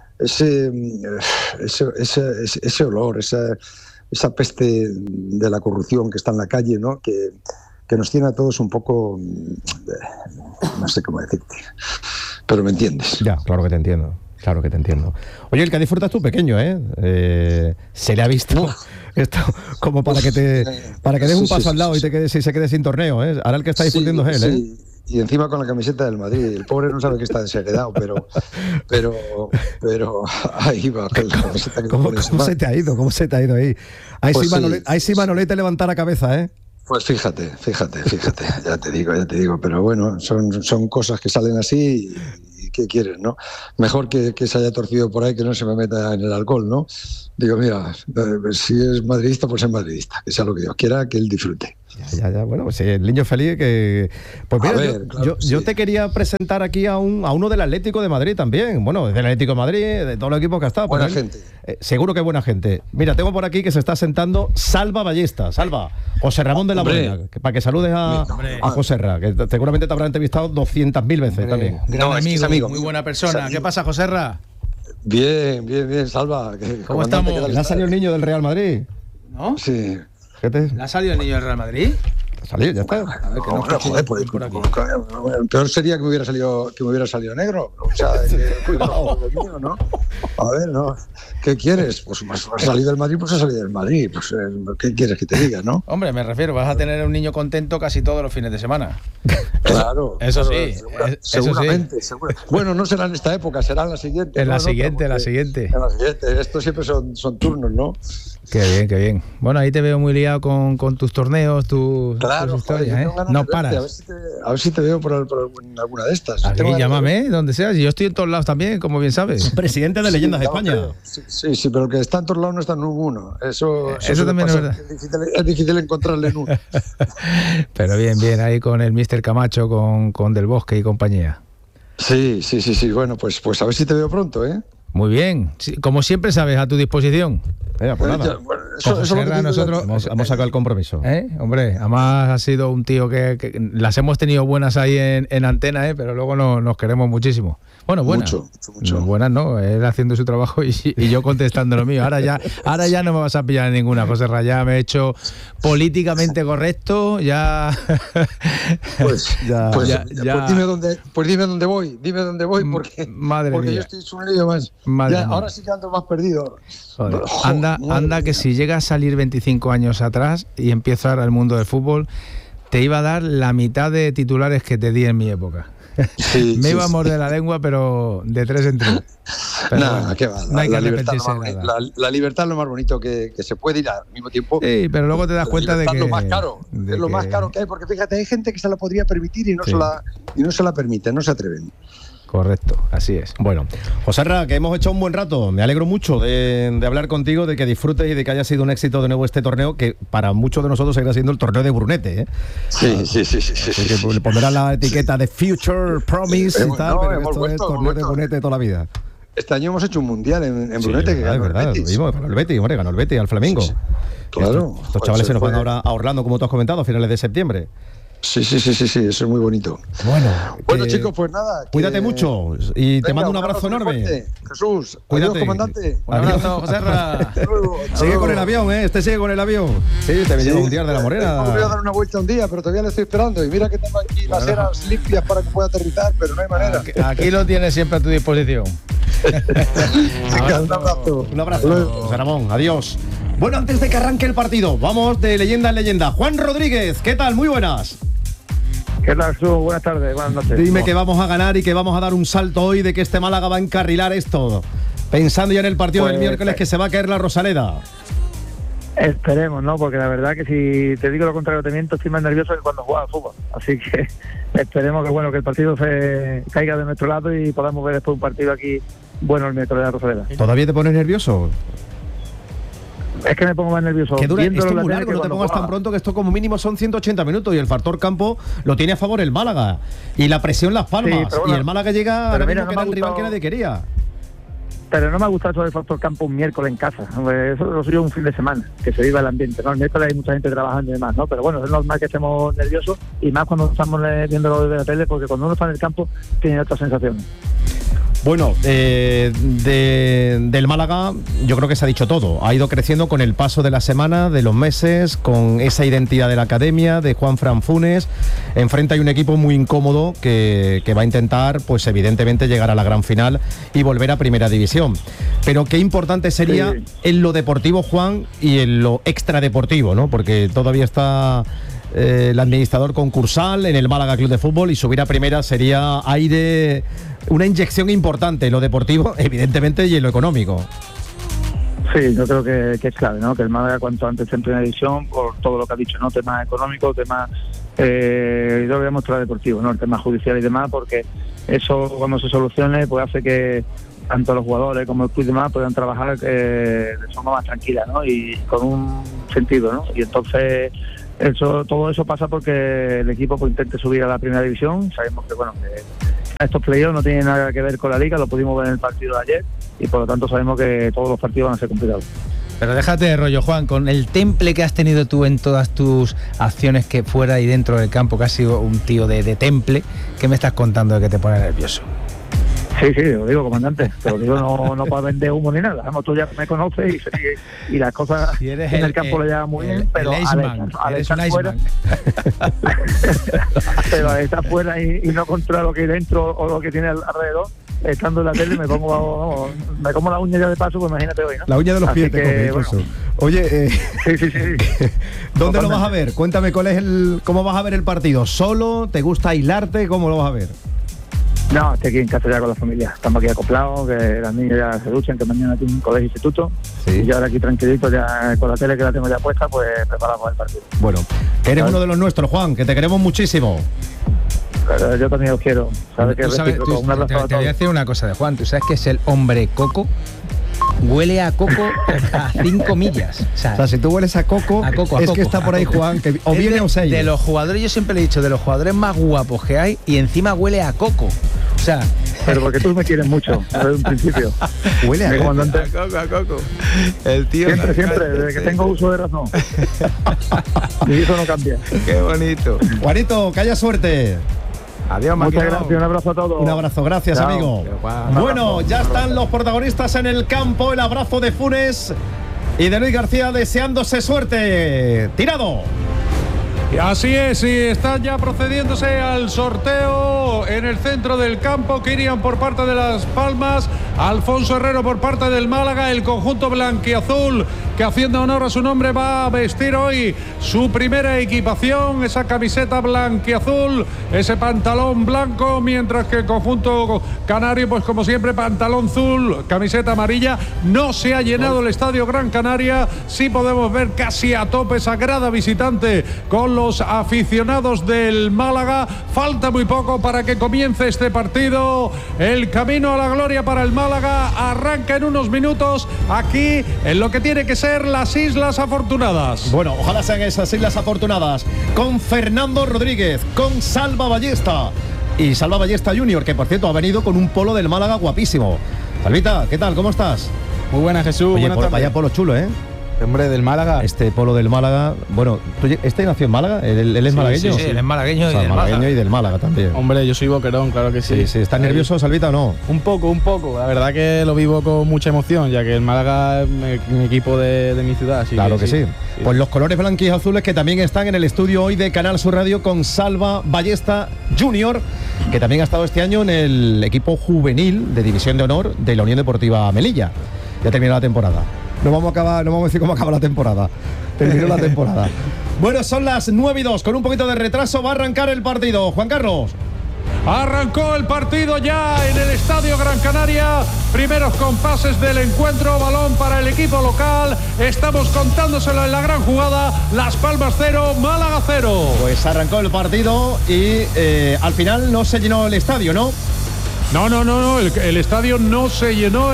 Speaker 9: olor, esa peste de la corrupción que está en la calle, ¿no? Que nos tiene a todos un poco, no sé cómo decirte, pero me entiendes.
Speaker 2: Ya, claro que te entiendo. Oye, el que disfrutas tú pequeño, ¿eh? Se le ha visto esto como para que des un paso al lado y se quede sin torneo, ¿eh? Ahora el que está disfrutando es él, ¿eh?
Speaker 9: Y encima con la camiseta del Madrid. El pobre no sabe que está desheredado, pero ahí va con la camiseta que
Speaker 2: ¿Cómo se te ha ido? ¿Cómo se te ha ido ahí? Ahí sí Manolete levantar la cabeza, ¿eh?
Speaker 9: Pues fíjate, ya te digo, pero bueno, son cosas que salen así y ¿qué quieres, no? Mejor que se haya torcido por ahí, que no se me meta en el alcohol, ¿no? Digo, mira, si es madridista, pues es madridista, que sea lo que Dios quiera, que él disfrute.
Speaker 2: Ya, bueno, pues el niño feliz que... Pues mira, yo te quería presentar aquí a uno del Atlético de Madrid también. Bueno, del Atlético de Madrid, de todos los equipos que ha estado.
Speaker 9: Buena gente.
Speaker 2: Seguro que buena gente. Mira, tengo por aquí que se está sentando Salva Ballesta. Salva, José Ramón de la Morena, para que saludes a José Ra, que seguramente te habrá entrevistado 200.000 veces también.
Speaker 5: Gran amigo, muy buena persona. ¿Qué pasa, José Ra?
Speaker 9: Bien, Salva.
Speaker 5: ¿Cómo estamos?
Speaker 2: ¿Le ha salido el niño del Real Madrid?
Speaker 5: ¿No?
Speaker 9: Sí.
Speaker 5: ¿Le ha salido el niño del Real Madrid?
Speaker 2: Salir, ya está.
Speaker 9: A ver, que no, joder, pues, peor sería que me hubiera salido negro. O sea, cuidado, mío, ¿no? A ver, no. ¿Qué quieres? Pues has salido del Madrid, pues has salido del Madrid. Pues, ¿qué quieres que te diga, no?
Speaker 5: Hombre, me refiero, vas a tener un niño contento casi todos los fines de semana.
Speaker 9: Claro.
Speaker 5: Eso sí.
Speaker 9: Seguramente. Bueno, no será en esta época, será en la siguiente.
Speaker 5: En la siguiente.
Speaker 9: Estos siempre son turnos, ¿no?
Speaker 5: Qué bien. Bueno, ahí te veo muy liado con tus torneos, tus historias, ¿eh? No paras.
Speaker 9: A ver si te veo por alguna de estas.
Speaker 5: Aquí, llámame, donde seas. Yo estoy en todos lados también, como bien sabes.
Speaker 2: Presidente de Leyendas de España.
Speaker 9: Sí, pero el que está en todos lados no está en ninguno. Eso
Speaker 5: también es verdad.
Speaker 9: Es difícil encontrarle en uno.
Speaker 5: Pero bien, ahí con el Mr. Camacho, con Del Bosque y compañía.
Speaker 9: Sí. Bueno, pues a ver si te veo pronto, ¿eh?
Speaker 5: Muy bien. Sí, como siempre sabes, a tu disposición.
Speaker 2: Venga, pues nada. Nosotros hemos sacado el compromiso.
Speaker 5: Hombre, además ha sido un tío que las hemos tenido buenas ahí en antena, pero luego nos queremos muchísimo. Bueno, buenas. Mucho. Buenas no, él haciendo su trabajo y yo contestando lo mío. Ahora ya no me vas a pillar en ninguna, José Ra. Ya me he hecho políticamente correcto, ya.
Speaker 9: Pues dime dónde voy, porque
Speaker 5: mía.
Speaker 9: Yo estoy un lío más. Ahora sí que ando más perdido.
Speaker 5: Joder. Anda que si llega a salir 25 años atrás y empieza el mundo del fútbol, te iba a dar la mitad de titulares que te di en mi época. Me iba a morder la lengua, pero de 3 en 3.
Speaker 9: Nada, qué va.
Speaker 5: No hay que arrepentirse de nada.
Speaker 9: La libertad es lo más bonito que se puede ir al mismo tiempo.
Speaker 5: Sí, pero luego te das cuenta de que
Speaker 9: es lo más caro. Es lo más caro que hay, porque fíjate, hay gente que se la podría permitir y no se la permite, no se atreven.
Speaker 5: Correcto, así es.
Speaker 2: Bueno, José Ra, que hemos hecho un buen rato. Me alegro mucho de hablar contigo, de que disfrutes y de que haya sido un éxito de nuevo este torneo, que para muchos de nosotros seguirá siendo el torneo de Brunete, ¿eh?
Speaker 9: Sí.
Speaker 2: Le pondrán la etiqueta de Future Promise y tal, pero esto es el torneo de Brunete de toda la vida.
Speaker 9: Este año hemos hecho un mundial en Brunete.
Speaker 2: Sí, es verdad, lo vimos, ganó el Betis, al Flamengo.
Speaker 9: Sí. Claro.
Speaker 2: Estos chavales se nos van ahora a Orlando, como tú has comentado, a finales de septiembre.
Speaker 9: Sí, eso es muy bonito. Bueno, chicos, pues nada.
Speaker 2: Cuídate mucho y te mando un abrazo enorme.
Speaker 9: Fuerte. Jesús,
Speaker 2: cuídate.
Speaker 9: Adiós, comandante.
Speaker 5: Un abrazo, José Ra.
Speaker 2: Sigue con el avión, sigue con el avión. Sí, te lleva un día de la Morena.
Speaker 9: Voy a dar una vuelta un día, pero todavía le estoy esperando. Y mira que tengo aquí las eras limpias para que pueda aterrizar, pero no hay manera.
Speaker 5: Aquí lo tienes siempre a tu disposición.
Speaker 2: Un abrazo, José Ramón. Adiós. Bueno, antes de que arranque el partido, vamos de leyenda en leyenda. Juan Rodríguez, ¿qué tal? Muy buenas.
Speaker 10: ¿Qué tal, Jesús? Buenas tardes, buenas noches.
Speaker 2: Dime que vamos a ganar y que vamos a dar un salto hoy, de que este Málaga va a encarrilar esto. Pensando ya en el partido del miércoles, que se va a caer la Rosaleda.
Speaker 10: Esperemos, ¿no? Porque la verdad que si te digo lo contrario, te miento, estoy más nervioso que cuando jugaba al fútbol. Así que esperemos que el partido se caiga de nuestro lado y podamos ver después un partido aquí bueno el miércoles de la Rosaleda.
Speaker 2: ¿Todavía te pones nervioso?
Speaker 10: Es que me pongo más nervioso.
Speaker 2: Que dura, esto es muy largo, no te pongas tan pronto, que esto como mínimo son 180 minutos y el factor campo lo tiene a favor el Málaga. Y la presión Las Palmas. Sí, y el Málaga llega ahora mismo que era el rival que nadie quería.
Speaker 10: Pero no me ha gustado eso del factor campo un miércoles en casa. Eso lo soy yo un fin de semana, que se viva el ambiente, ¿no? El miércoles hay mucha gente trabajando y demás, ¿no? Pero bueno, es normal que estemos nerviosos y más cuando estamos viéndolo de la tele, porque cuando uno está en el campo tiene otras sensaciones.
Speaker 2: Bueno, del Málaga yo creo que se ha dicho todo. Ha ido creciendo con el paso de la semana, de los meses, con esa identidad de la academia, de Juanfran Funes. Enfrente hay un equipo muy incómodo que va a intentar, pues evidentemente, llegar a la gran final y volver a Primera División. Pero qué importante sería en lo deportivo, Juan, y en lo extradeportivo, ¿no? Porque todavía está el administrador concursal en el Málaga Club de Fútbol y subir a Primera sería una inyección importante en lo deportivo, evidentemente, y en lo económico.
Speaker 10: Sí, yo creo que es clave, ¿no? Que el Málaga cuanto antes esté en primera división, por todo lo que ha dicho, ¿no? Temas económicos, temas yo lo voy a mostrar deportivo, ¿no? El tema judicial y demás, porque eso cuando se solucione pues hace que tanto los jugadores como el club y demás puedan trabajar de forma más tranquila, ¿no? Y con un sentido, ¿no? Y entonces todo eso pasa porque el equipo pues intente subir a la primera división. Sabemos que bueno, que estos playoffs no tienen nada que ver con la liga, lo pudimos ver en el partido de ayer y por lo tanto sabemos que todos los partidos van a ser complicados.
Speaker 11: Pero déjate de rollo, Juan, con el temple que has tenido tú en todas tus acciones que fuera y dentro del campo, que has sido un tío de temple, ¿qué me estás contando de que te pone nervioso?
Speaker 10: Sí, lo digo, comandante, te lo digo no para vender humo ni nada. Vamos, tú ya me conoces y las cosas en el campo lo llevas muy bien, pero al estar fuera pero al estar fuera y no controlar lo que hay dentro o lo que tiene alrededor, estando en la tele me como la uña ya de paso, pues imagínate hoy, ¿no?
Speaker 2: La uña de los pies te come,
Speaker 10: bueno.
Speaker 2: Oye,
Speaker 10: sí.
Speaker 2: ¿Dónde lo vas a ver? Cuéntame cómo vas a ver el partido. ¿Solo? ¿Te gusta aislarte? ¿Cómo lo vas a ver?
Speaker 10: No, estoy aquí en casa ya con la familia. Estamos aquí acoplados, que las niñas ya se duchan, que mañana tienen un colegio instituto. Sí. Y yo ahora aquí tranquilito, ya con la tele que la tengo ya puesta, pues preparamos el partido. Bueno,
Speaker 2: eres uno de los nuestros, Juan, que te queremos muchísimo.
Speaker 10: Pero yo también os quiero. ¿Sabes qué?
Speaker 11: Te voy a decir una cosa de Juan. ¿Tú sabes que es el hombre coco? Huele a coco a 5 millas. O sea,
Speaker 2: si tú hueles a coco, es que está por ahí Juan, que o viene o se ha ido.
Speaker 11: De los jugadores, yo siempre le he dicho, de los jugadores más guapos que hay, y encima huele a coco. O sea,
Speaker 10: pero porque tú me quieres mucho, desde un principio.
Speaker 2: Huele a coco.
Speaker 11: A coco. El tío.
Speaker 10: Siempre, desde que tengo uso de razón. Y eso no cambia.
Speaker 11: Qué bonito.
Speaker 2: Juanito, que haya suerte.
Speaker 11: Adiós,
Speaker 10: muchas gracias, un abrazo a todos.
Speaker 2: Un abrazo, gracias, chao, amigo. Bueno, ya están los protagonistas en el campo. El abrazo de Funes y de Luis García deseándose suerte. ¡Tirado!
Speaker 1: Y así es, y están ya procediéndose al sorteo en el centro del campo. Kirian por parte de Las Palmas, Alfonso Herrero por parte del Málaga. El conjunto blanquiazul, que haciendo honor a su nombre, va a vestir hoy su primera equipación, esa camiseta blanquiazul, ese pantalón blanco, mientras que el conjunto canario, pues como siempre, pantalón azul, camiseta amarilla. No se ha llenado el estadio Gran Canaria, sí podemos ver casi a tope esa grada visitante con los aficionados del Málaga. Falta muy poco para que comience este partido. El camino a la gloria para el Málaga arranca en unos minutos aquí en lo que tiene que ser las Islas Afortunadas.
Speaker 2: Bueno, ojalá sean esas Islas Afortunadas, con Fernando Rodríguez, con Salva Ballesta y Salva Ballesta Junior, que por cierto ha venido con un polo del Málaga guapísimo. Salvita, ¿qué tal? ¿Cómo estás?
Speaker 12: Muy buena, Jesús.
Speaker 2: Oye, vaya polo chulo, ¿eh?
Speaker 12: Hombre, del Málaga.
Speaker 2: Este polo del Málaga. Bueno, ¿este nació en Málaga? ¿Él es malagueño?
Speaker 11: Sí, él es malagueño, o sea,
Speaker 2: y malagueño y del Málaga también.
Speaker 12: Hombre, yo soy boquerón, claro que sí.
Speaker 2: Sí. ¿Estás nervioso, Salvita, o no?
Speaker 12: Un poco. La verdad que lo vivo con mucha emoción, ya que el Málaga es mi equipo de mi ciudad. Así
Speaker 2: claro que sí. Pues los colores blanquiazules que también están en el estudio hoy de Canal Sur Radio con Salva Ballesta Junior, que también ha estado este año en el equipo juvenil de División de Honor de la Unión Deportiva Melilla. Ya terminó la temporada. No vamos a decir cómo acaba la temporada. Terminó la temporada. Bueno, son las 9:02. Con un poquito de retraso va a arrancar el partido. Juan Carlos.
Speaker 1: Arrancó el partido ya en el Estadio Gran Canaria. Primeros compases del encuentro. Balón para el equipo local. Estamos contándoselo en la gran jugada. Las Palmas 0, Málaga 0.
Speaker 2: Pues arrancó el partido y al final no se llenó el estadio, ¿no?
Speaker 1: No, el estadio no se llenó,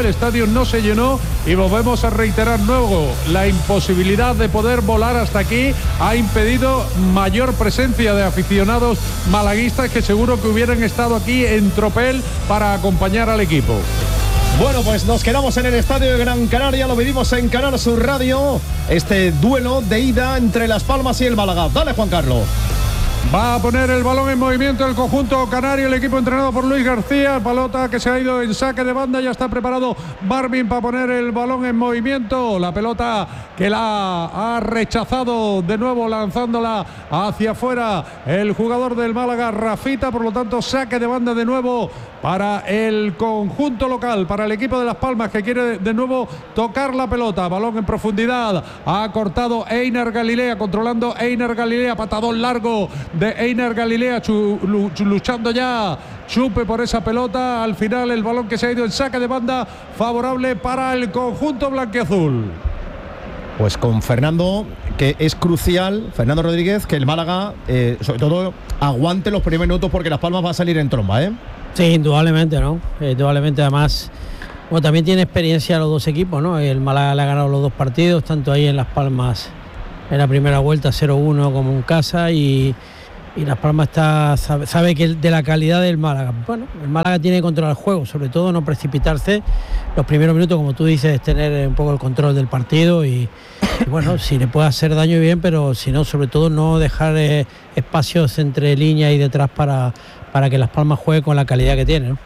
Speaker 1: y volvemos a reiterar luego, la imposibilidad de poder volar hasta aquí ha impedido mayor presencia de aficionados malaguistas que seguro que hubieran estado aquí en tropel para acompañar al equipo.
Speaker 2: Bueno, pues nos quedamos en el estadio de Gran Canaria, lo vivimos en Canal Sur Radio, este duelo de ida entre Las Palmas y el Málaga. Dale, Juan Carlos.
Speaker 1: Va a poner el balón en movimiento el conjunto canario, el equipo entrenado por Luis García. Pelota que se ha ido en saque de banda, ya está preparado Barvin para poner el balón en movimiento. La pelota que la ha rechazado de nuevo, lanzándola hacia afuera el jugador del Málaga, Rafita. Por lo tanto, saque de banda de nuevo para el conjunto local, para el equipo de Las Palmas, que quiere de nuevo tocar la pelota. Balón en profundidad, ha cortado Einar Galilea, controlando Einar Galilea, patadón largo de Einar Galilea, luchando ya Chupe por esa pelota. Al final el balón que se ha ido en saque de banda favorable para el conjunto blanquiazul.
Speaker 2: Pues con Fernando, que es crucial, Fernando Rodríguez, que el Málaga, sobre todo, aguante los primeros minutos porque Las Palmas va a salir en tromba, ¿eh?
Speaker 4: Sí, indudablemente, ¿no? Indudablemente, además, bueno, también tiene experiencia los dos equipos, ¿no? El Málaga le ha ganado los dos partidos, tanto ahí en Las Palmas en la primera vuelta 0-1 como en casa, y Las Palmas sabe que de la calidad del Málaga. Bueno, el Málaga tiene que controlar el juego, sobre todo no precipitarse. Los primeros minutos, como tú dices, tener un poco el control del partido y bueno, si le puede hacer daño bien, pero si no, sobre todo no dejar espacios entre línea y detrás para que Las Palmas juegue con la calidad que tiene, ¿no?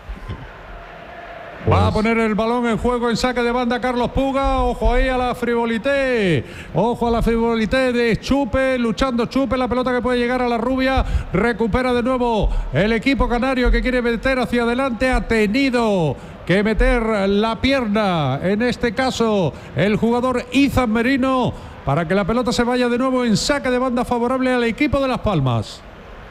Speaker 1: Va a poner el balón en juego en saque de banda Carlos Puga. Ojo ahí a la frivolité. Ojo a la frivolité de Chupe. Luchando Chupe. La pelota que puede llegar a la rubia. Recupera de nuevo el equipo canario que quiere meter hacia adelante. Ha tenido que meter la pierna. En este caso el jugador Izan Merino. Para que la pelota se vaya de nuevo en saque de banda favorable al equipo de Las Palmas.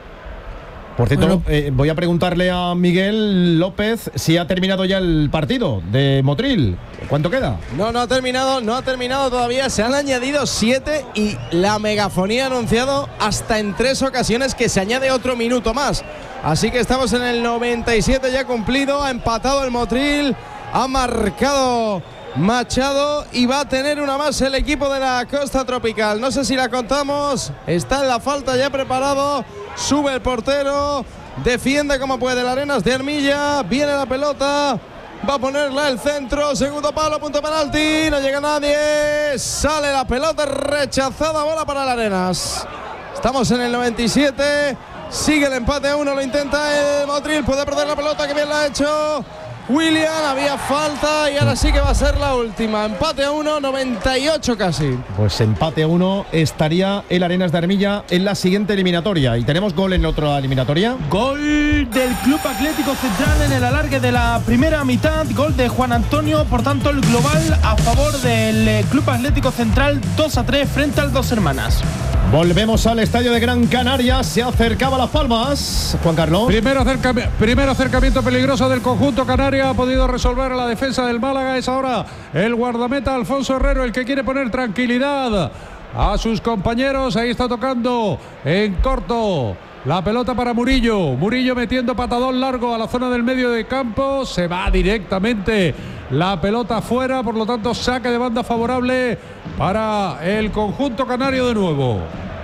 Speaker 2: Por cierto, voy a preguntarle a Miguel López si ha terminado ya el partido de Motril. ¿Cuánto queda?
Speaker 6: No ha terminado todavía. Se han añadido 7 y la megafonía ha anunciado hasta en 3 ocasiones que se añade otro minuto más. Así que estamos en el 97 ya cumplido. Ha empatado el Motril, ha marcado Machado y va a tener una más el equipo de la Costa Tropical. No sé si la contamos. Está en la falta ya preparado. Sube el portero, defiende como puede el Arenas de Armilla, viene la pelota, va a ponerla el centro, segundo palo, punto penalti, no llega nadie, sale la pelota rechazada, bola para el Arenas. Estamos en el 97, sigue el empate a 1, lo intenta el Motril, puede perder la pelota, que bien la ha hecho William, había falta y ahora sí que va a ser la última. Empate a 1, 98 casi.
Speaker 2: Pues empate a 1 estaría el Arenas de Armilla en la siguiente eliminatoria. ¿Y tenemos gol en la otra eliminatoria?
Speaker 5: Gol del Club Atlético Central en el alargue de la primera mitad. Gol de Juan Antonio. Por tanto, el global a favor del Club Atlético Central 2-3 frente al Dos Hermanas.
Speaker 2: Volvemos al estadio de Gran Canaria. Se acercaba Las Palmas. Juan Carlos.
Speaker 1: Primer acercamiento peligroso del conjunto canario. Ha podido resolver la defensa del Málaga. Es ahora el guardameta Alfonso Herrero el que quiere poner tranquilidad a sus compañeros. Ahí está tocando en corto la pelota para Murillo. Murillo metiendo patadón largo a la zona del medio de campo. Se va directamente la pelota afuera. Por lo tanto, saque de banda favorable para el conjunto canario de nuevo.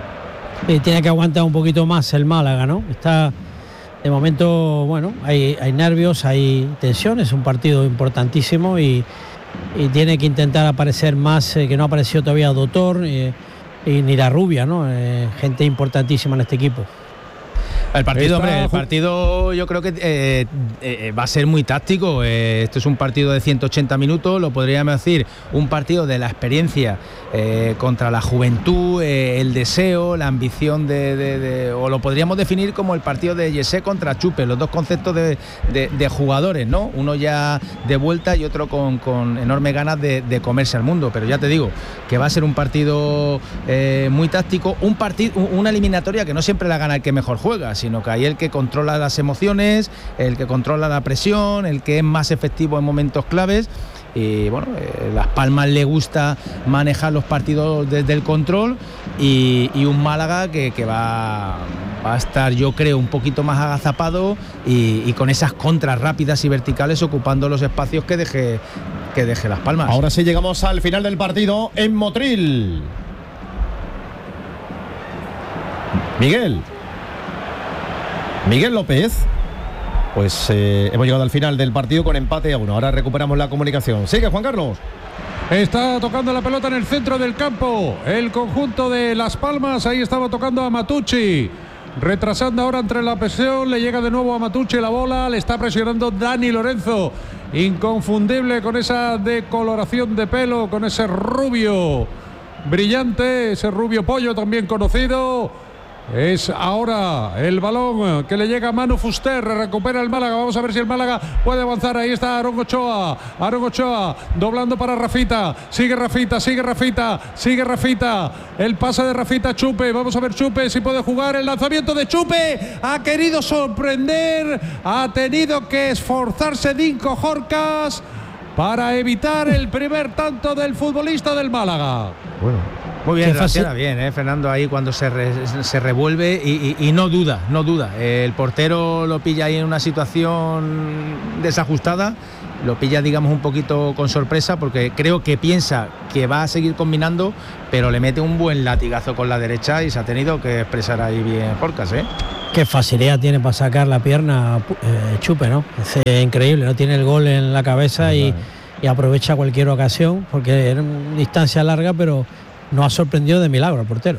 Speaker 4: Y tiene que aguantar un poquito más el Málaga, ¿no? Está de momento, bueno, hay nervios, hay tensión. Es un partido importantísimo y tiene que intentar aparecer más, que no ha aparecido todavía Doctor y ni la Rubia, ¿no? Gente importantísima en este equipo.
Speaker 11: El partido, yo creo que va a ser muy táctico. Esto es un partido de 180 minutos, lo podríamos decir un partido de la experiencia contra la juventud, el deseo, la ambición o lo podríamos definir como el partido de Yesé contra Chupe, los dos conceptos de jugadores, ¿no? Uno ya de vuelta y otro con enormes ganas de comerse al mundo. Pero ya te digo que va a ser un partido muy táctico, una eliminatoria que no siempre la gana el que mejor juega, sino que hay el que controla las emociones, el que controla la presión, el que es más efectivo en momentos claves. Y bueno, Las Palmas le gusta manejar los partidos desde el control y un Málaga que va a estar, yo creo, un poquito más agazapado y con esas contras rápidas y verticales ocupando los espacios que deje Las Palmas.
Speaker 2: Ahora sí llegamos al final del partido en Motril. Miguel López. Pues hemos llegado al final del partido con empate a 1. Ahora recuperamos la comunicación. Sigue, Juan Carlos.
Speaker 1: Está tocando la pelota en el centro del campo el conjunto de Las Palmas. Ahí estaba tocando a Matucci, retrasando ahora entre la presión. Le llega de nuevo a Matucci la bola. Le está presionando Dani Lorenzo, inconfundible con esa decoloración de pelo, con ese rubio brillante, ese rubio pollo también conocido. Es ahora el balón que le llega a Manu Fuster, recupera el Málaga, vamos a ver si el Málaga puede avanzar, ahí está Aaron Ochoa, doblando para Rafita, sigue Rafita, el pase de Rafita, Chupe, vamos a ver Chupe si puede jugar, el lanzamiento de Chupe, ha querido sorprender, ha tenido que esforzarse Dinko Jorcas para evitar el primer tanto del futbolista del Málaga.
Speaker 11: Bueno. Muy bien, reacciona bien, Fernando, ahí cuando se revuelve y no duda. El portero lo pilla ahí en una situación desajustada, lo pilla, digamos, un poquito con sorpresa, porque creo que piensa que va a seguir combinando, pero le mete un buen latigazo con la derecha y se ha tenido que expresar ahí bien Jorcas,
Speaker 4: Qué facilidad tiene para sacar la pierna Chupe, ¿no? Es increíble, ¿no? Tiene el gol en la cabeza y aprovecha cualquier ocasión, porque era una distancia larga, pero no ha sorprendido de milagro al portero.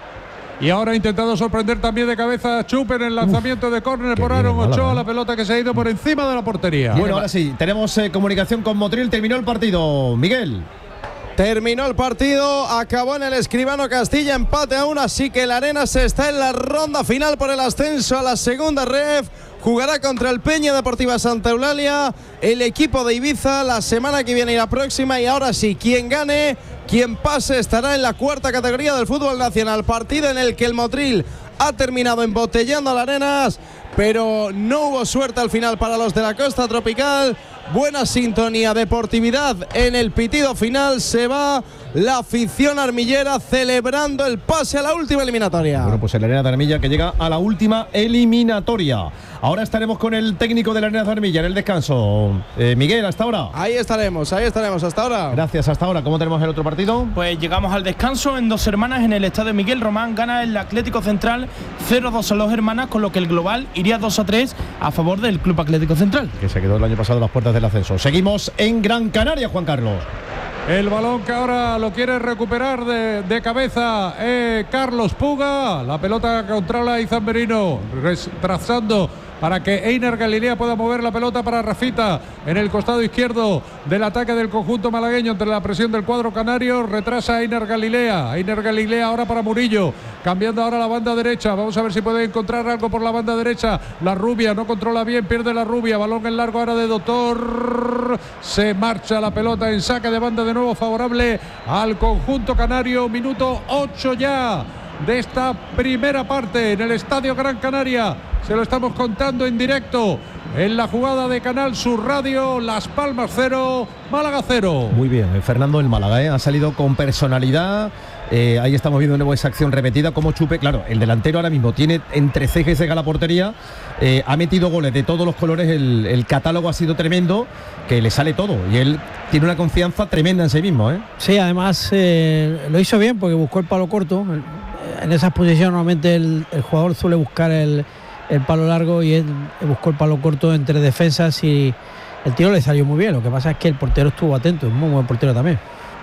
Speaker 1: Y ahora ha intentado sorprender también de cabeza Chupe en el lanzamiento de córner por Aaron Ochoa, la pelota que se ha ido por encima de la portería.
Speaker 2: Bueno, ahora sí, tenemos comunicación con Motril, terminó el partido, Miguel.
Speaker 6: Terminó el partido, acabó en el Escribano Castilla, empate a 1, así que el Arenas está en la ronda final por el ascenso a la segunda ref. Jugará contra el Peña Deportiva Santa Eulalia, el equipo de Ibiza, la semana que viene y la próxima. Y ahora sí, quien gane, quien pase, estará en la cuarta categoría del fútbol nacional. Partido en el que el Motril ha terminado embotellando al Arenas, pero no hubo suerte al final para los de la Costa Tropical. Buena sintonía, deportividad en el pitido final. Se va la afición armillera celebrando el pase a la última eliminatoria.
Speaker 2: Bueno, pues el Arenas de Armilla que llega a la última eliminatoria. Ahora estaremos con el técnico de la Arenas de Armilla en el descanso. Miguel, ¿hasta ahora?
Speaker 6: Ahí estaremos, hasta ahora.
Speaker 2: Gracias, hasta ahora. ¿Cómo tenemos el otro partido?
Speaker 5: Pues llegamos al descanso en Dos Hermanas, en el estadio Miguel Román. Gana el Atlético Central 0-2 a Dos Hermanas, con lo que el global iría 2-3 a favor del Club Atlético Central,
Speaker 2: que se quedó el año pasado a las puertas del ascenso. Seguimos en Gran Canaria, Juan Carlos.
Speaker 1: El balón que ahora lo quiere recuperar de cabeza Carlos Puga. La pelota controla Izan Merino, trazando para que Einer Galilea pueda mover la pelota para Rafita en el costado izquierdo del ataque del conjunto malagueño entre la presión del cuadro canario. Retrasa a Einer Galilea ahora para Murillo, cambiando ahora la banda derecha. Vamos a ver si puede encontrar algo por la banda derecha. La Rubia no controla bien, pierde la Rubia, balón en largo ahora de Doctor. Se marcha la pelota en saque de banda de nuevo favorable al conjunto canario. Minuto 8 ya de esta primera parte en el Estadio Gran Canaria. Se lo estamos contando en directo en la jugada de Canal Sur Radio. Las Palmas 0, Málaga 0.
Speaker 2: Muy bien, Fernando, el Málaga ha salido con personalidad. Ahí estamos viendo de nuevo esa acción repetida, como Chupe, claro, el delantero ahora mismo tiene entre ceja y ceja la portería, ha metido goles de todos los colores, el catálogo ha sido tremendo, que le sale todo y él tiene una confianza tremenda en sí mismo.
Speaker 4: Sí, además lo hizo bien porque buscó el palo corto. En esas posiciones normalmente el jugador suele buscar el palo largo y él buscó el palo corto entre defensas y el tiro le salió muy bien. Lo que pasa es que el portero estuvo atento, es muy buen portero también.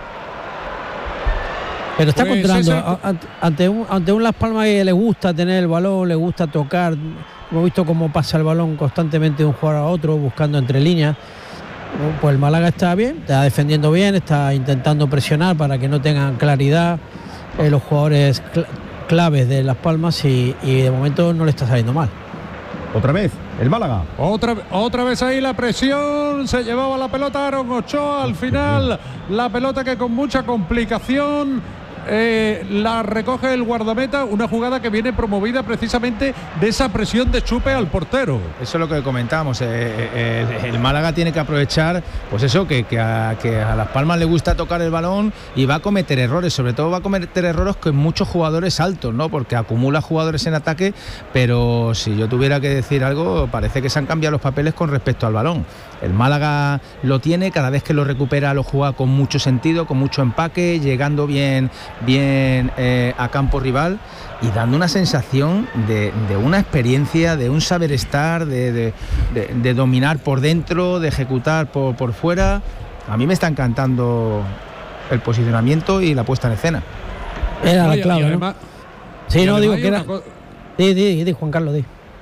Speaker 4: Pero está controlando ante un Las Palmas que le gusta tener el balón, le gusta tocar. Hemos visto cómo pasa el balón constantemente de un jugador a otro, buscando entre líneas. Pues el Málaga está bien, está defendiendo bien, está intentando presionar para que no tengan claridad los jugadores claves de Las Palmas y de momento no le está saliendo mal.
Speaker 2: Otra vez, el Málaga.
Speaker 1: Otra vez ahí la presión, se llevaba la pelota Aaron Ochoa, al final la pelota que con mucha complicación la recoge el guardameta, una jugada que viene promovida precisamente de esa presión de Chupe al portero.
Speaker 11: Eso es lo que comentábamos, el Málaga tiene que aprovechar, pues eso, que a Las Palmas le gusta tocar el balón y va a cometer errores, sobre todo va a cometer errores con muchos jugadores altos, ¿no? Porque acumula jugadores en ataque, pero si yo tuviera que decir algo, parece que se han cambiado los papeles con respecto al balón. El Málaga lo tiene, cada vez que lo recupera lo juega con mucho sentido, con mucho empaque, llegando bien a campo rival y dando una sensación de una experiencia, de un saber estar, de dominar por dentro, de ejecutar por fuera. A mí me está encantando el posicionamiento y la puesta en escena.
Speaker 4: Era la clave, ¿no? Sí, no, digo que era... Di, Juan Carlos, di.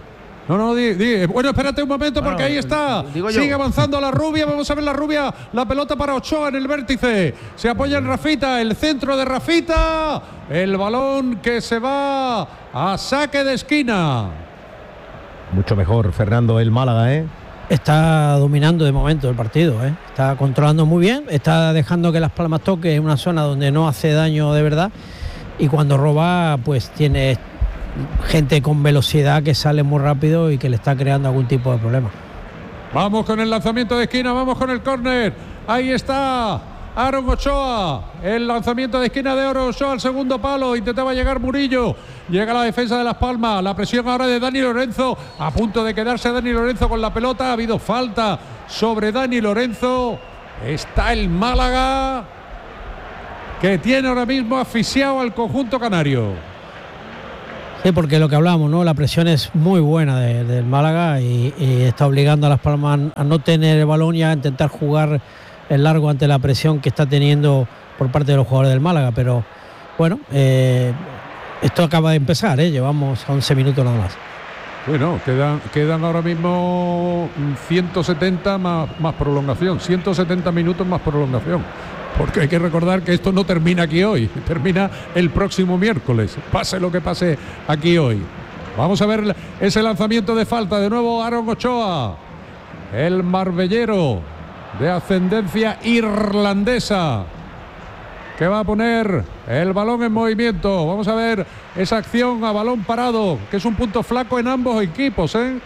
Speaker 1: Bueno, espérate un momento porque ahí está. Sigue avanzando la Rubia. Vamos a ver la Rubia. La pelota para Ochoa en el vértice. Se apoya en Rafita. El centro de Rafita. El balón que se va a saque de esquina.
Speaker 2: Mucho mejor, Fernando, el Málaga, ¿eh?
Speaker 4: Está dominando de momento el partido, ¿eh? Está controlando muy bien. Está dejando que Las Palmas toque en una zona donde no hace daño de verdad. Y cuando roba, pues tiene gente con velocidad que sale muy rápido y que le está creando algún tipo de problema.
Speaker 1: Vamos con el lanzamiento de esquina, vamos con el córner. Ahí está Aaron Ochoa. El lanzamiento de esquina de Aaron Ochoa al segundo palo. Intentaba llegar Murillo. Llega la defensa de Las Palmas. La presión ahora de Dani Lorenzo. A punto de quedarse Dani Lorenzo con la pelota. Ha habido falta sobre Dani Lorenzo. Está el Málaga, que tiene ahora mismo asfixiado al conjunto canario.
Speaker 4: Sí, porque lo que hablamos, ¿no? La presión es muy buena del Málaga y está obligando a Las Palmas a no tener el balón y a intentar jugar el largo ante la presión que está teniendo por parte de los jugadores del Málaga. Pero bueno, esto acaba de empezar, llevamos 11 minutos nada más.
Speaker 1: Bueno, quedan ahora mismo 170 más prolongación, 170 minutos más prolongación. Porque hay que recordar que esto no termina aquí hoy, termina el próximo miércoles, pase lo que pase aquí hoy. Vamos a ver ese lanzamiento de falta, de nuevo Aaron Ochoa, el marbellero de ascendencia irlandesa, que va a poner el balón en movimiento. Vamos a ver esa acción a balón parado, que es un punto flaco en ambos equipos, ¿eh?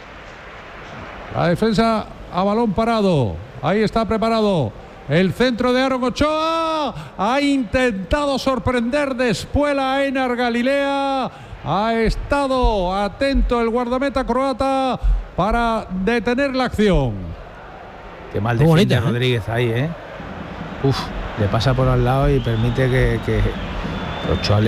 Speaker 1: La defensa a balón parado, ahí está preparado. El centro de Aaron Ochoa. Ha intentado sorprender de espuela a Einar Galilea. Ha estado atento el guardameta croata para detener la acción.
Speaker 11: Qué mal defiende Rodríguez ahí, ¿eh? Le pasa por al lado y permite que Ochoa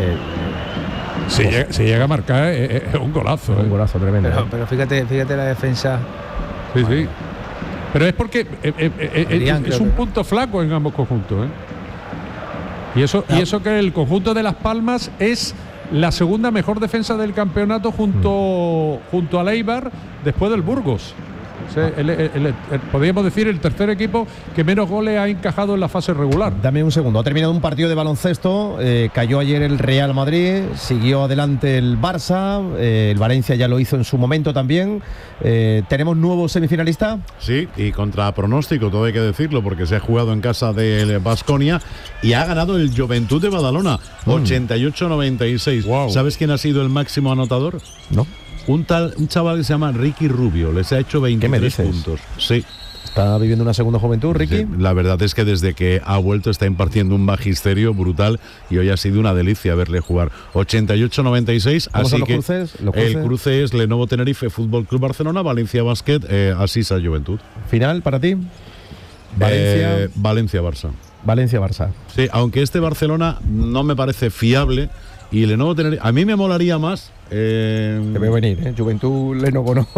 Speaker 1: si llega a marcar es un golazo.
Speaker 2: Un golazo tremendo.
Speaker 11: Pero fíjate la defensa.
Speaker 1: Sí. Pero es porque es un punto flaco en ambos conjuntos, ¿eh? Y eso que el conjunto de Las Palmas es la segunda mejor defensa del campeonato junto al Eibar después del Burgos. O sea, podríamos decir el tercer equipo que menos goles ha encajado en la fase regular.
Speaker 2: Dame un segundo. Ha terminado un partido de baloncesto. Cayó ayer el Real Madrid. Siguió adelante el Barça. El Valencia ya lo hizo en su momento también. ¿Tenemos nuevo semifinalista?
Speaker 13: Sí, y contra pronóstico, todo hay que decirlo, porque se ha jugado en casa del Baskonia y ha ganado el Juventud de Badalona, 88-96. Wow. ¿Sabes quién ha sido el máximo anotador?
Speaker 2: No.
Speaker 13: Un chaval que se llama Ricky Rubio, les ha hecho 23 puntos. Sí.
Speaker 2: ¿Está viviendo una segunda juventud, Ricky?
Speaker 13: Sí, la verdad es que desde que ha vuelto está impartiendo un magisterio brutal y hoy ha sido una delicia verle jugar. 88-96, así
Speaker 2: son los
Speaker 13: que
Speaker 2: cruces?
Speaker 13: el cruce es Lenovo Tenerife Fútbol Club Barcelona, Valencia Basket, Asisa Juventud.
Speaker 2: ¿Final para ti?
Speaker 13: Valencia-Barça.
Speaker 2: Valencia-Barça.
Speaker 13: Sí, aunque este Barcelona no me parece fiable. Y Lenovo Tenerife, a mí me molaría más.
Speaker 2: Te veo venir, Juventud, Lenovo no.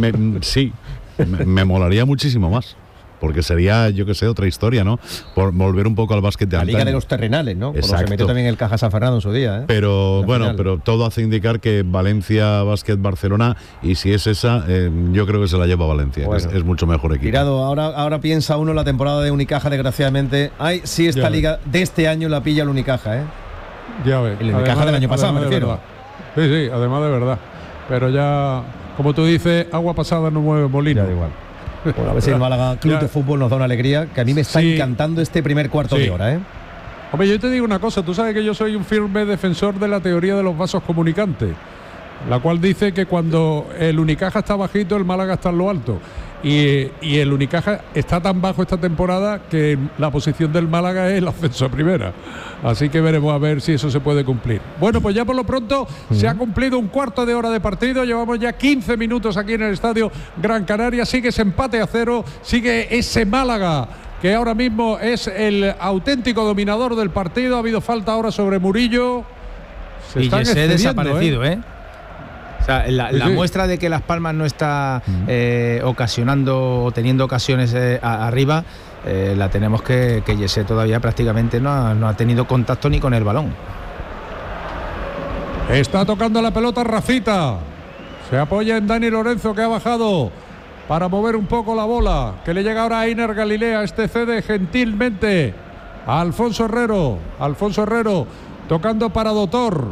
Speaker 13: Me molaría muchísimo más. Porque sería, yo que sé, otra historia, ¿no? Por volver un poco al básquet de antaño.
Speaker 2: La Liga de los Terrenales, ¿no? Como se metió también el Caja San Fernando en su día, ¿eh?
Speaker 13: Pero bueno, pero todo hace indicar que Valencia, Básquet, Barcelona, y si es esa, yo creo que se la lleva Valencia. Bueno, es mucho mejor equipo.
Speaker 2: Tirado, ahora piensa uno la temporada de Unicaja, desgraciadamente. Ay, sí, esta liga de este año la pilla el Unicaja, ¿eh?
Speaker 1: Ya ves.
Speaker 2: El Unicaja del año pasado, me refiero.
Speaker 1: Sí, además de verdad. Pero ya, como tú dices, agua pasada no mueve molino.
Speaker 2: Ya da igual. Bueno, a ver si el Málaga Club de Fútbol nos da una alegría, que a mí me está encantando este primer cuarto de hora, ¿eh?
Speaker 1: Hombre, yo te digo una cosa, tú sabes que yo soy un firme defensor de la teoría de los vasos comunicantes, la cual dice que cuando el Unicaja está bajito, el Málaga está en lo alto. Y el Unicaja está tan bajo esta temporada que la posición del Málaga es el ascenso a primera. Así que veremos a ver si eso se puede cumplir. Bueno, pues ya por lo pronto se ha cumplido un cuarto de hora de partido. Llevamos ya 15 minutos aquí en el Estadio Gran Canaria. Sigue ese empate a 0. Sigue ese Málaga que ahora mismo es el auténtico dominador del partido. Ha habido falta ahora sobre Murillo.
Speaker 11: Y Jesse desaparecido, ¿eh? O sea, la muestra de que Las Palmas no está ocasionando o teniendo ocasiones arriba, la tenemos que Jesse todavía prácticamente no ha tenido contacto ni con el balón.
Speaker 1: Está tocando la pelota Rafita. Se apoya en Dani Lorenzo, que ha bajado para mover un poco la bola, que le llega ahora a Einar Galilea. Este cede gentilmente a Alfonso Herrero. Alfonso Herrero tocando para Dotor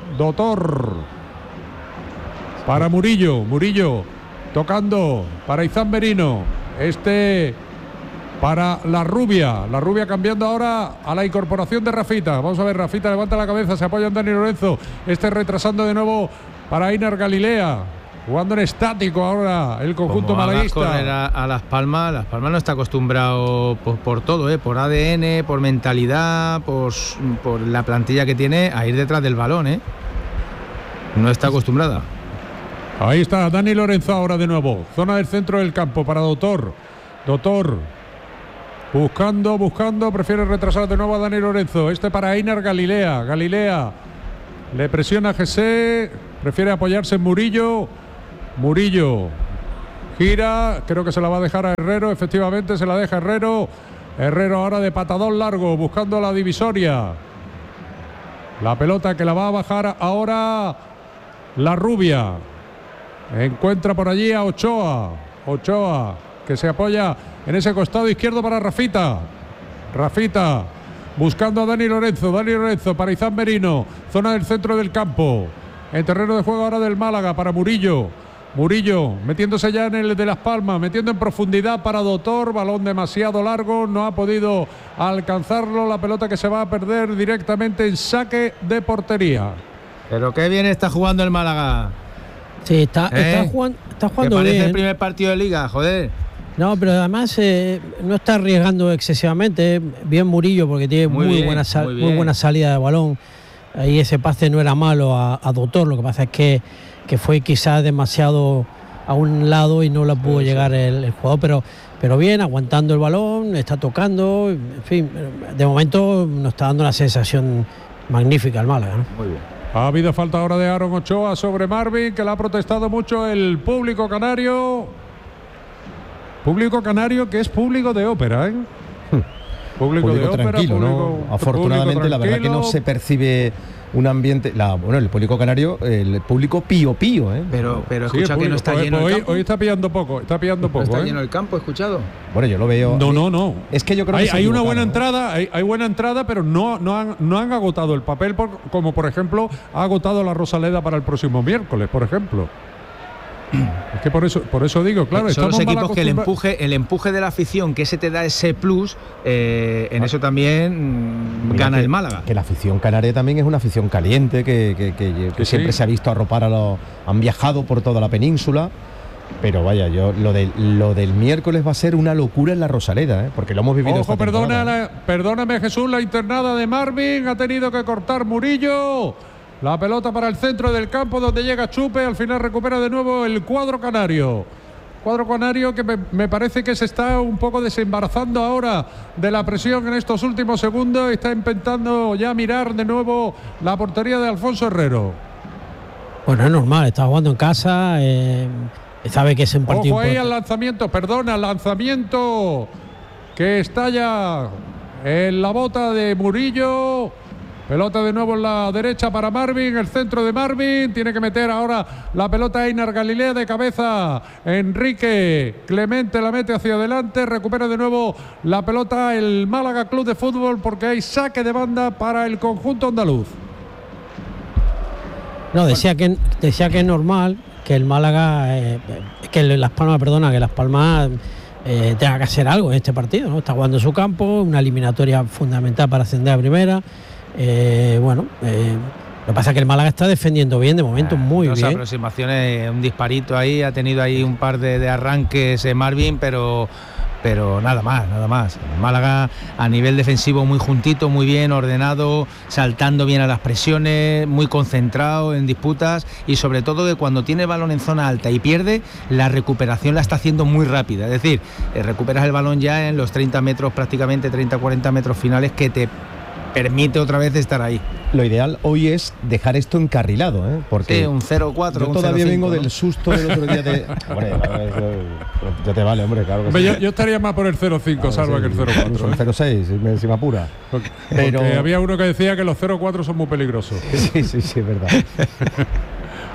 Speaker 1: para Murillo tocando para Izan Merino. Para la rubia cambiando ahora a la incorporación de Rafita. Vamos a ver, Rafita levanta la cabeza, se apoya en Dani Lorenzo. Retrasando de nuevo para Einar Galilea, jugando en estático ahora el conjunto malaguista.
Speaker 11: A Las Palmas no está acostumbrado por todo, por ADN, por mentalidad, por la plantilla que tiene, a ir detrás del balón, no está acostumbrada.
Speaker 1: Ahí está Dani Lorenzo ahora de nuevo, zona del centro del campo para Dotor buscando, prefiere retrasar de nuevo a Dani Lorenzo. Para Einar Galilea le presiona a Jesse, prefiere apoyarse en Murillo gira, creo que se la va a dejar a Herrero, efectivamente se la deja Herrero ahora de patadón largo, buscando la divisoria. La pelota que la va a bajar ahora la rubia. Encuentra por allí a Ochoa, que se apoya en ese costado izquierdo para Rafita buscando a Dani Lorenzo para Izan Merino, zona del centro del campo, en terreno de juego ahora del Málaga para Murillo metiéndose ya en el de Las Palmas, metiendo en profundidad para Dotor, balón demasiado largo, no ha podido alcanzarlo, la pelota que se va a perder directamente en saque de portería.
Speaker 11: Pero qué bien está jugando el Málaga.
Speaker 4: Sí, está jugando
Speaker 11: parece
Speaker 4: bien.
Speaker 11: El primer partido de Liga, joder.
Speaker 4: No, pero además no está arriesgando excesivamente. Bien Murillo, porque tiene muy buena salida de balón. Ahí ese pase no era malo a Dotor. Lo que pasa es que fue quizás demasiado a un lado y no la pudo llegar el jugador. Pero bien, aguantando el balón, está tocando. En fin, de momento nos está dando una sensación magnífica el Málaga, ¿no?
Speaker 11: Muy bien.
Speaker 1: Ha habido falta ahora de Aaron Ochoa sobre Marvin, que le ha protestado mucho el público canario. Público canario que es público de ópera,
Speaker 2: Público de ópera, tranquilo, ¿no? Afortunadamente, la verdad que no se percibe un ambiente. El público canario, el público pío,
Speaker 11: Pero escucha que no está lleno el campo.
Speaker 1: Hoy está pillando poco.
Speaker 11: ¿No está lleno el campo, escuchado?
Speaker 2: Bueno, yo lo veo.
Speaker 1: No.
Speaker 2: Es que yo creo que
Speaker 1: hay una buena entrada, hay buena entrada, pero no han agotado el papel, como por ejemplo ha agotado la Rosaleda para el próximo miércoles, por ejemplo. Es que por eso digo, claro,
Speaker 11: son los equipos que el empuje de la afición, que ese te da ese plus, en eso también gana el Málaga.
Speaker 2: Que la afición canaria también es una afición caliente, que siempre se ha visto arropar han viajado por toda la península. Pero vaya, lo del miércoles va a ser una locura en la Rosaleda, porque lo hemos vivido.
Speaker 1: Ojo, perdóname Jesús, la internada de Marvin ha tenido que cortar Murillo. La pelota para el centro del campo donde llega Chupe, al final recupera de nuevo el cuadro canario. Cuadro canario que me parece que se está un poco desembarazando ahora de la presión en estos últimos segundos. Está intentando ya mirar de nuevo la portería de Alfonso Herrero.
Speaker 4: Bueno, es normal, está jugando en casa, sabe que es un partido.
Speaker 1: Ojo ahí al lanzamiento, lanzamiento que está ya en la bota de Murillo. Pelota de nuevo en la derecha para Marvin, el centro de Marvin, tiene que meter ahora la pelota a Einar Galilea de cabeza. Enrique Clemente la mete hacia adelante, recupera de nuevo la pelota el Málaga Club de Fútbol porque hay saque de banda para el conjunto andaluz.
Speaker 4: No, decía que es normal que el Málaga, que Las Palmas tenga que hacer algo en este partido, ¿no? Está jugando en su campo, una eliminatoria fundamental para ascender a primera. Lo que pasa es que el Málaga está defendiendo bien de momento, muy bien.
Speaker 11: Aproximaciones, un disparito ahí, ha tenido ahí un par de arranques Marvin, pero nada más. El Málaga a nivel defensivo muy juntito, muy bien ordenado, saltando bien a las presiones, muy concentrado en disputas y sobre todo que cuando tiene el balón en zona alta y pierde, la recuperación la está haciendo muy rápida. Es decir, recuperas el balón ya en los 30 metros, prácticamente 30-40 metros finales, que te permite otra vez estar ahí.
Speaker 2: Lo ideal hoy es dejar esto encarrilado, porque
Speaker 11: sí, un 0-4.
Speaker 2: Yo todavía vengo del susto del otro día de. Ya te vale, hombre, claro.
Speaker 1: Que yo estaría más por el 0-5, salvo que el 0-4.
Speaker 2: El 0-6, si me apura.
Speaker 1: Pero había uno que decía que los 0-4 son muy peligrosos.
Speaker 2: Sí, es verdad.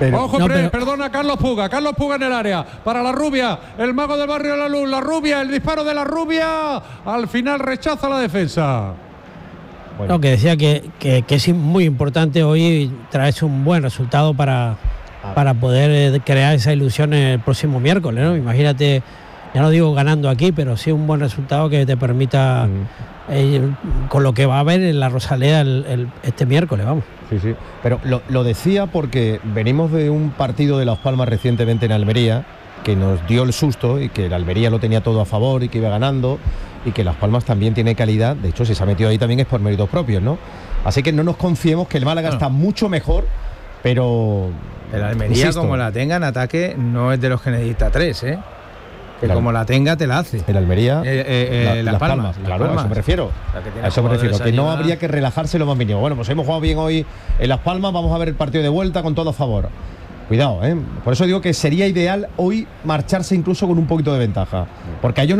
Speaker 1: Ojo, perdona, Carlos Puga en el área, para la rubia, el mago del barrio de la luz, la rubia, el disparo de la rubia, al final rechaza la defensa.
Speaker 4: Bueno. No, que decía que es muy importante hoy traerse un buen resultado para poder crear esa ilusión el próximo miércoles, ¿no? Imagínate, ya no digo ganando aquí, pero sí un buen resultado que te permita, con lo que va a haber en la Rosaleda este miércoles, vamos.
Speaker 2: Sí, pero lo decía porque venimos de un partido de Las Palmas recientemente en Almería, que nos dio el susto y que el Almería lo tenía todo a favor y que iba ganando, y que Las Palmas también tiene calidad. De hecho, si se ha metido ahí también es por méritos propios, ¿no? Así que no nos confiemos, que el Málaga está mucho mejor, pero
Speaker 11: el Almería, insisto, como la tenga en ataque, no es de los que necesita 3, ¿eh? Que como la tenga, te la hace.
Speaker 2: El Almería,
Speaker 11: Las Palmas.
Speaker 2: Claro, a eso me refiero. Que no habría que relajarse lo más mínimo. Bueno, pues hemos jugado bien hoy en Las Palmas, vamos a ver el partido de vuelta con todo a favor. Cuidado, ¿eh? Por eso digo que sería ideal hoy marcharse incluso con un poquito de ventaja. Porque a ellos no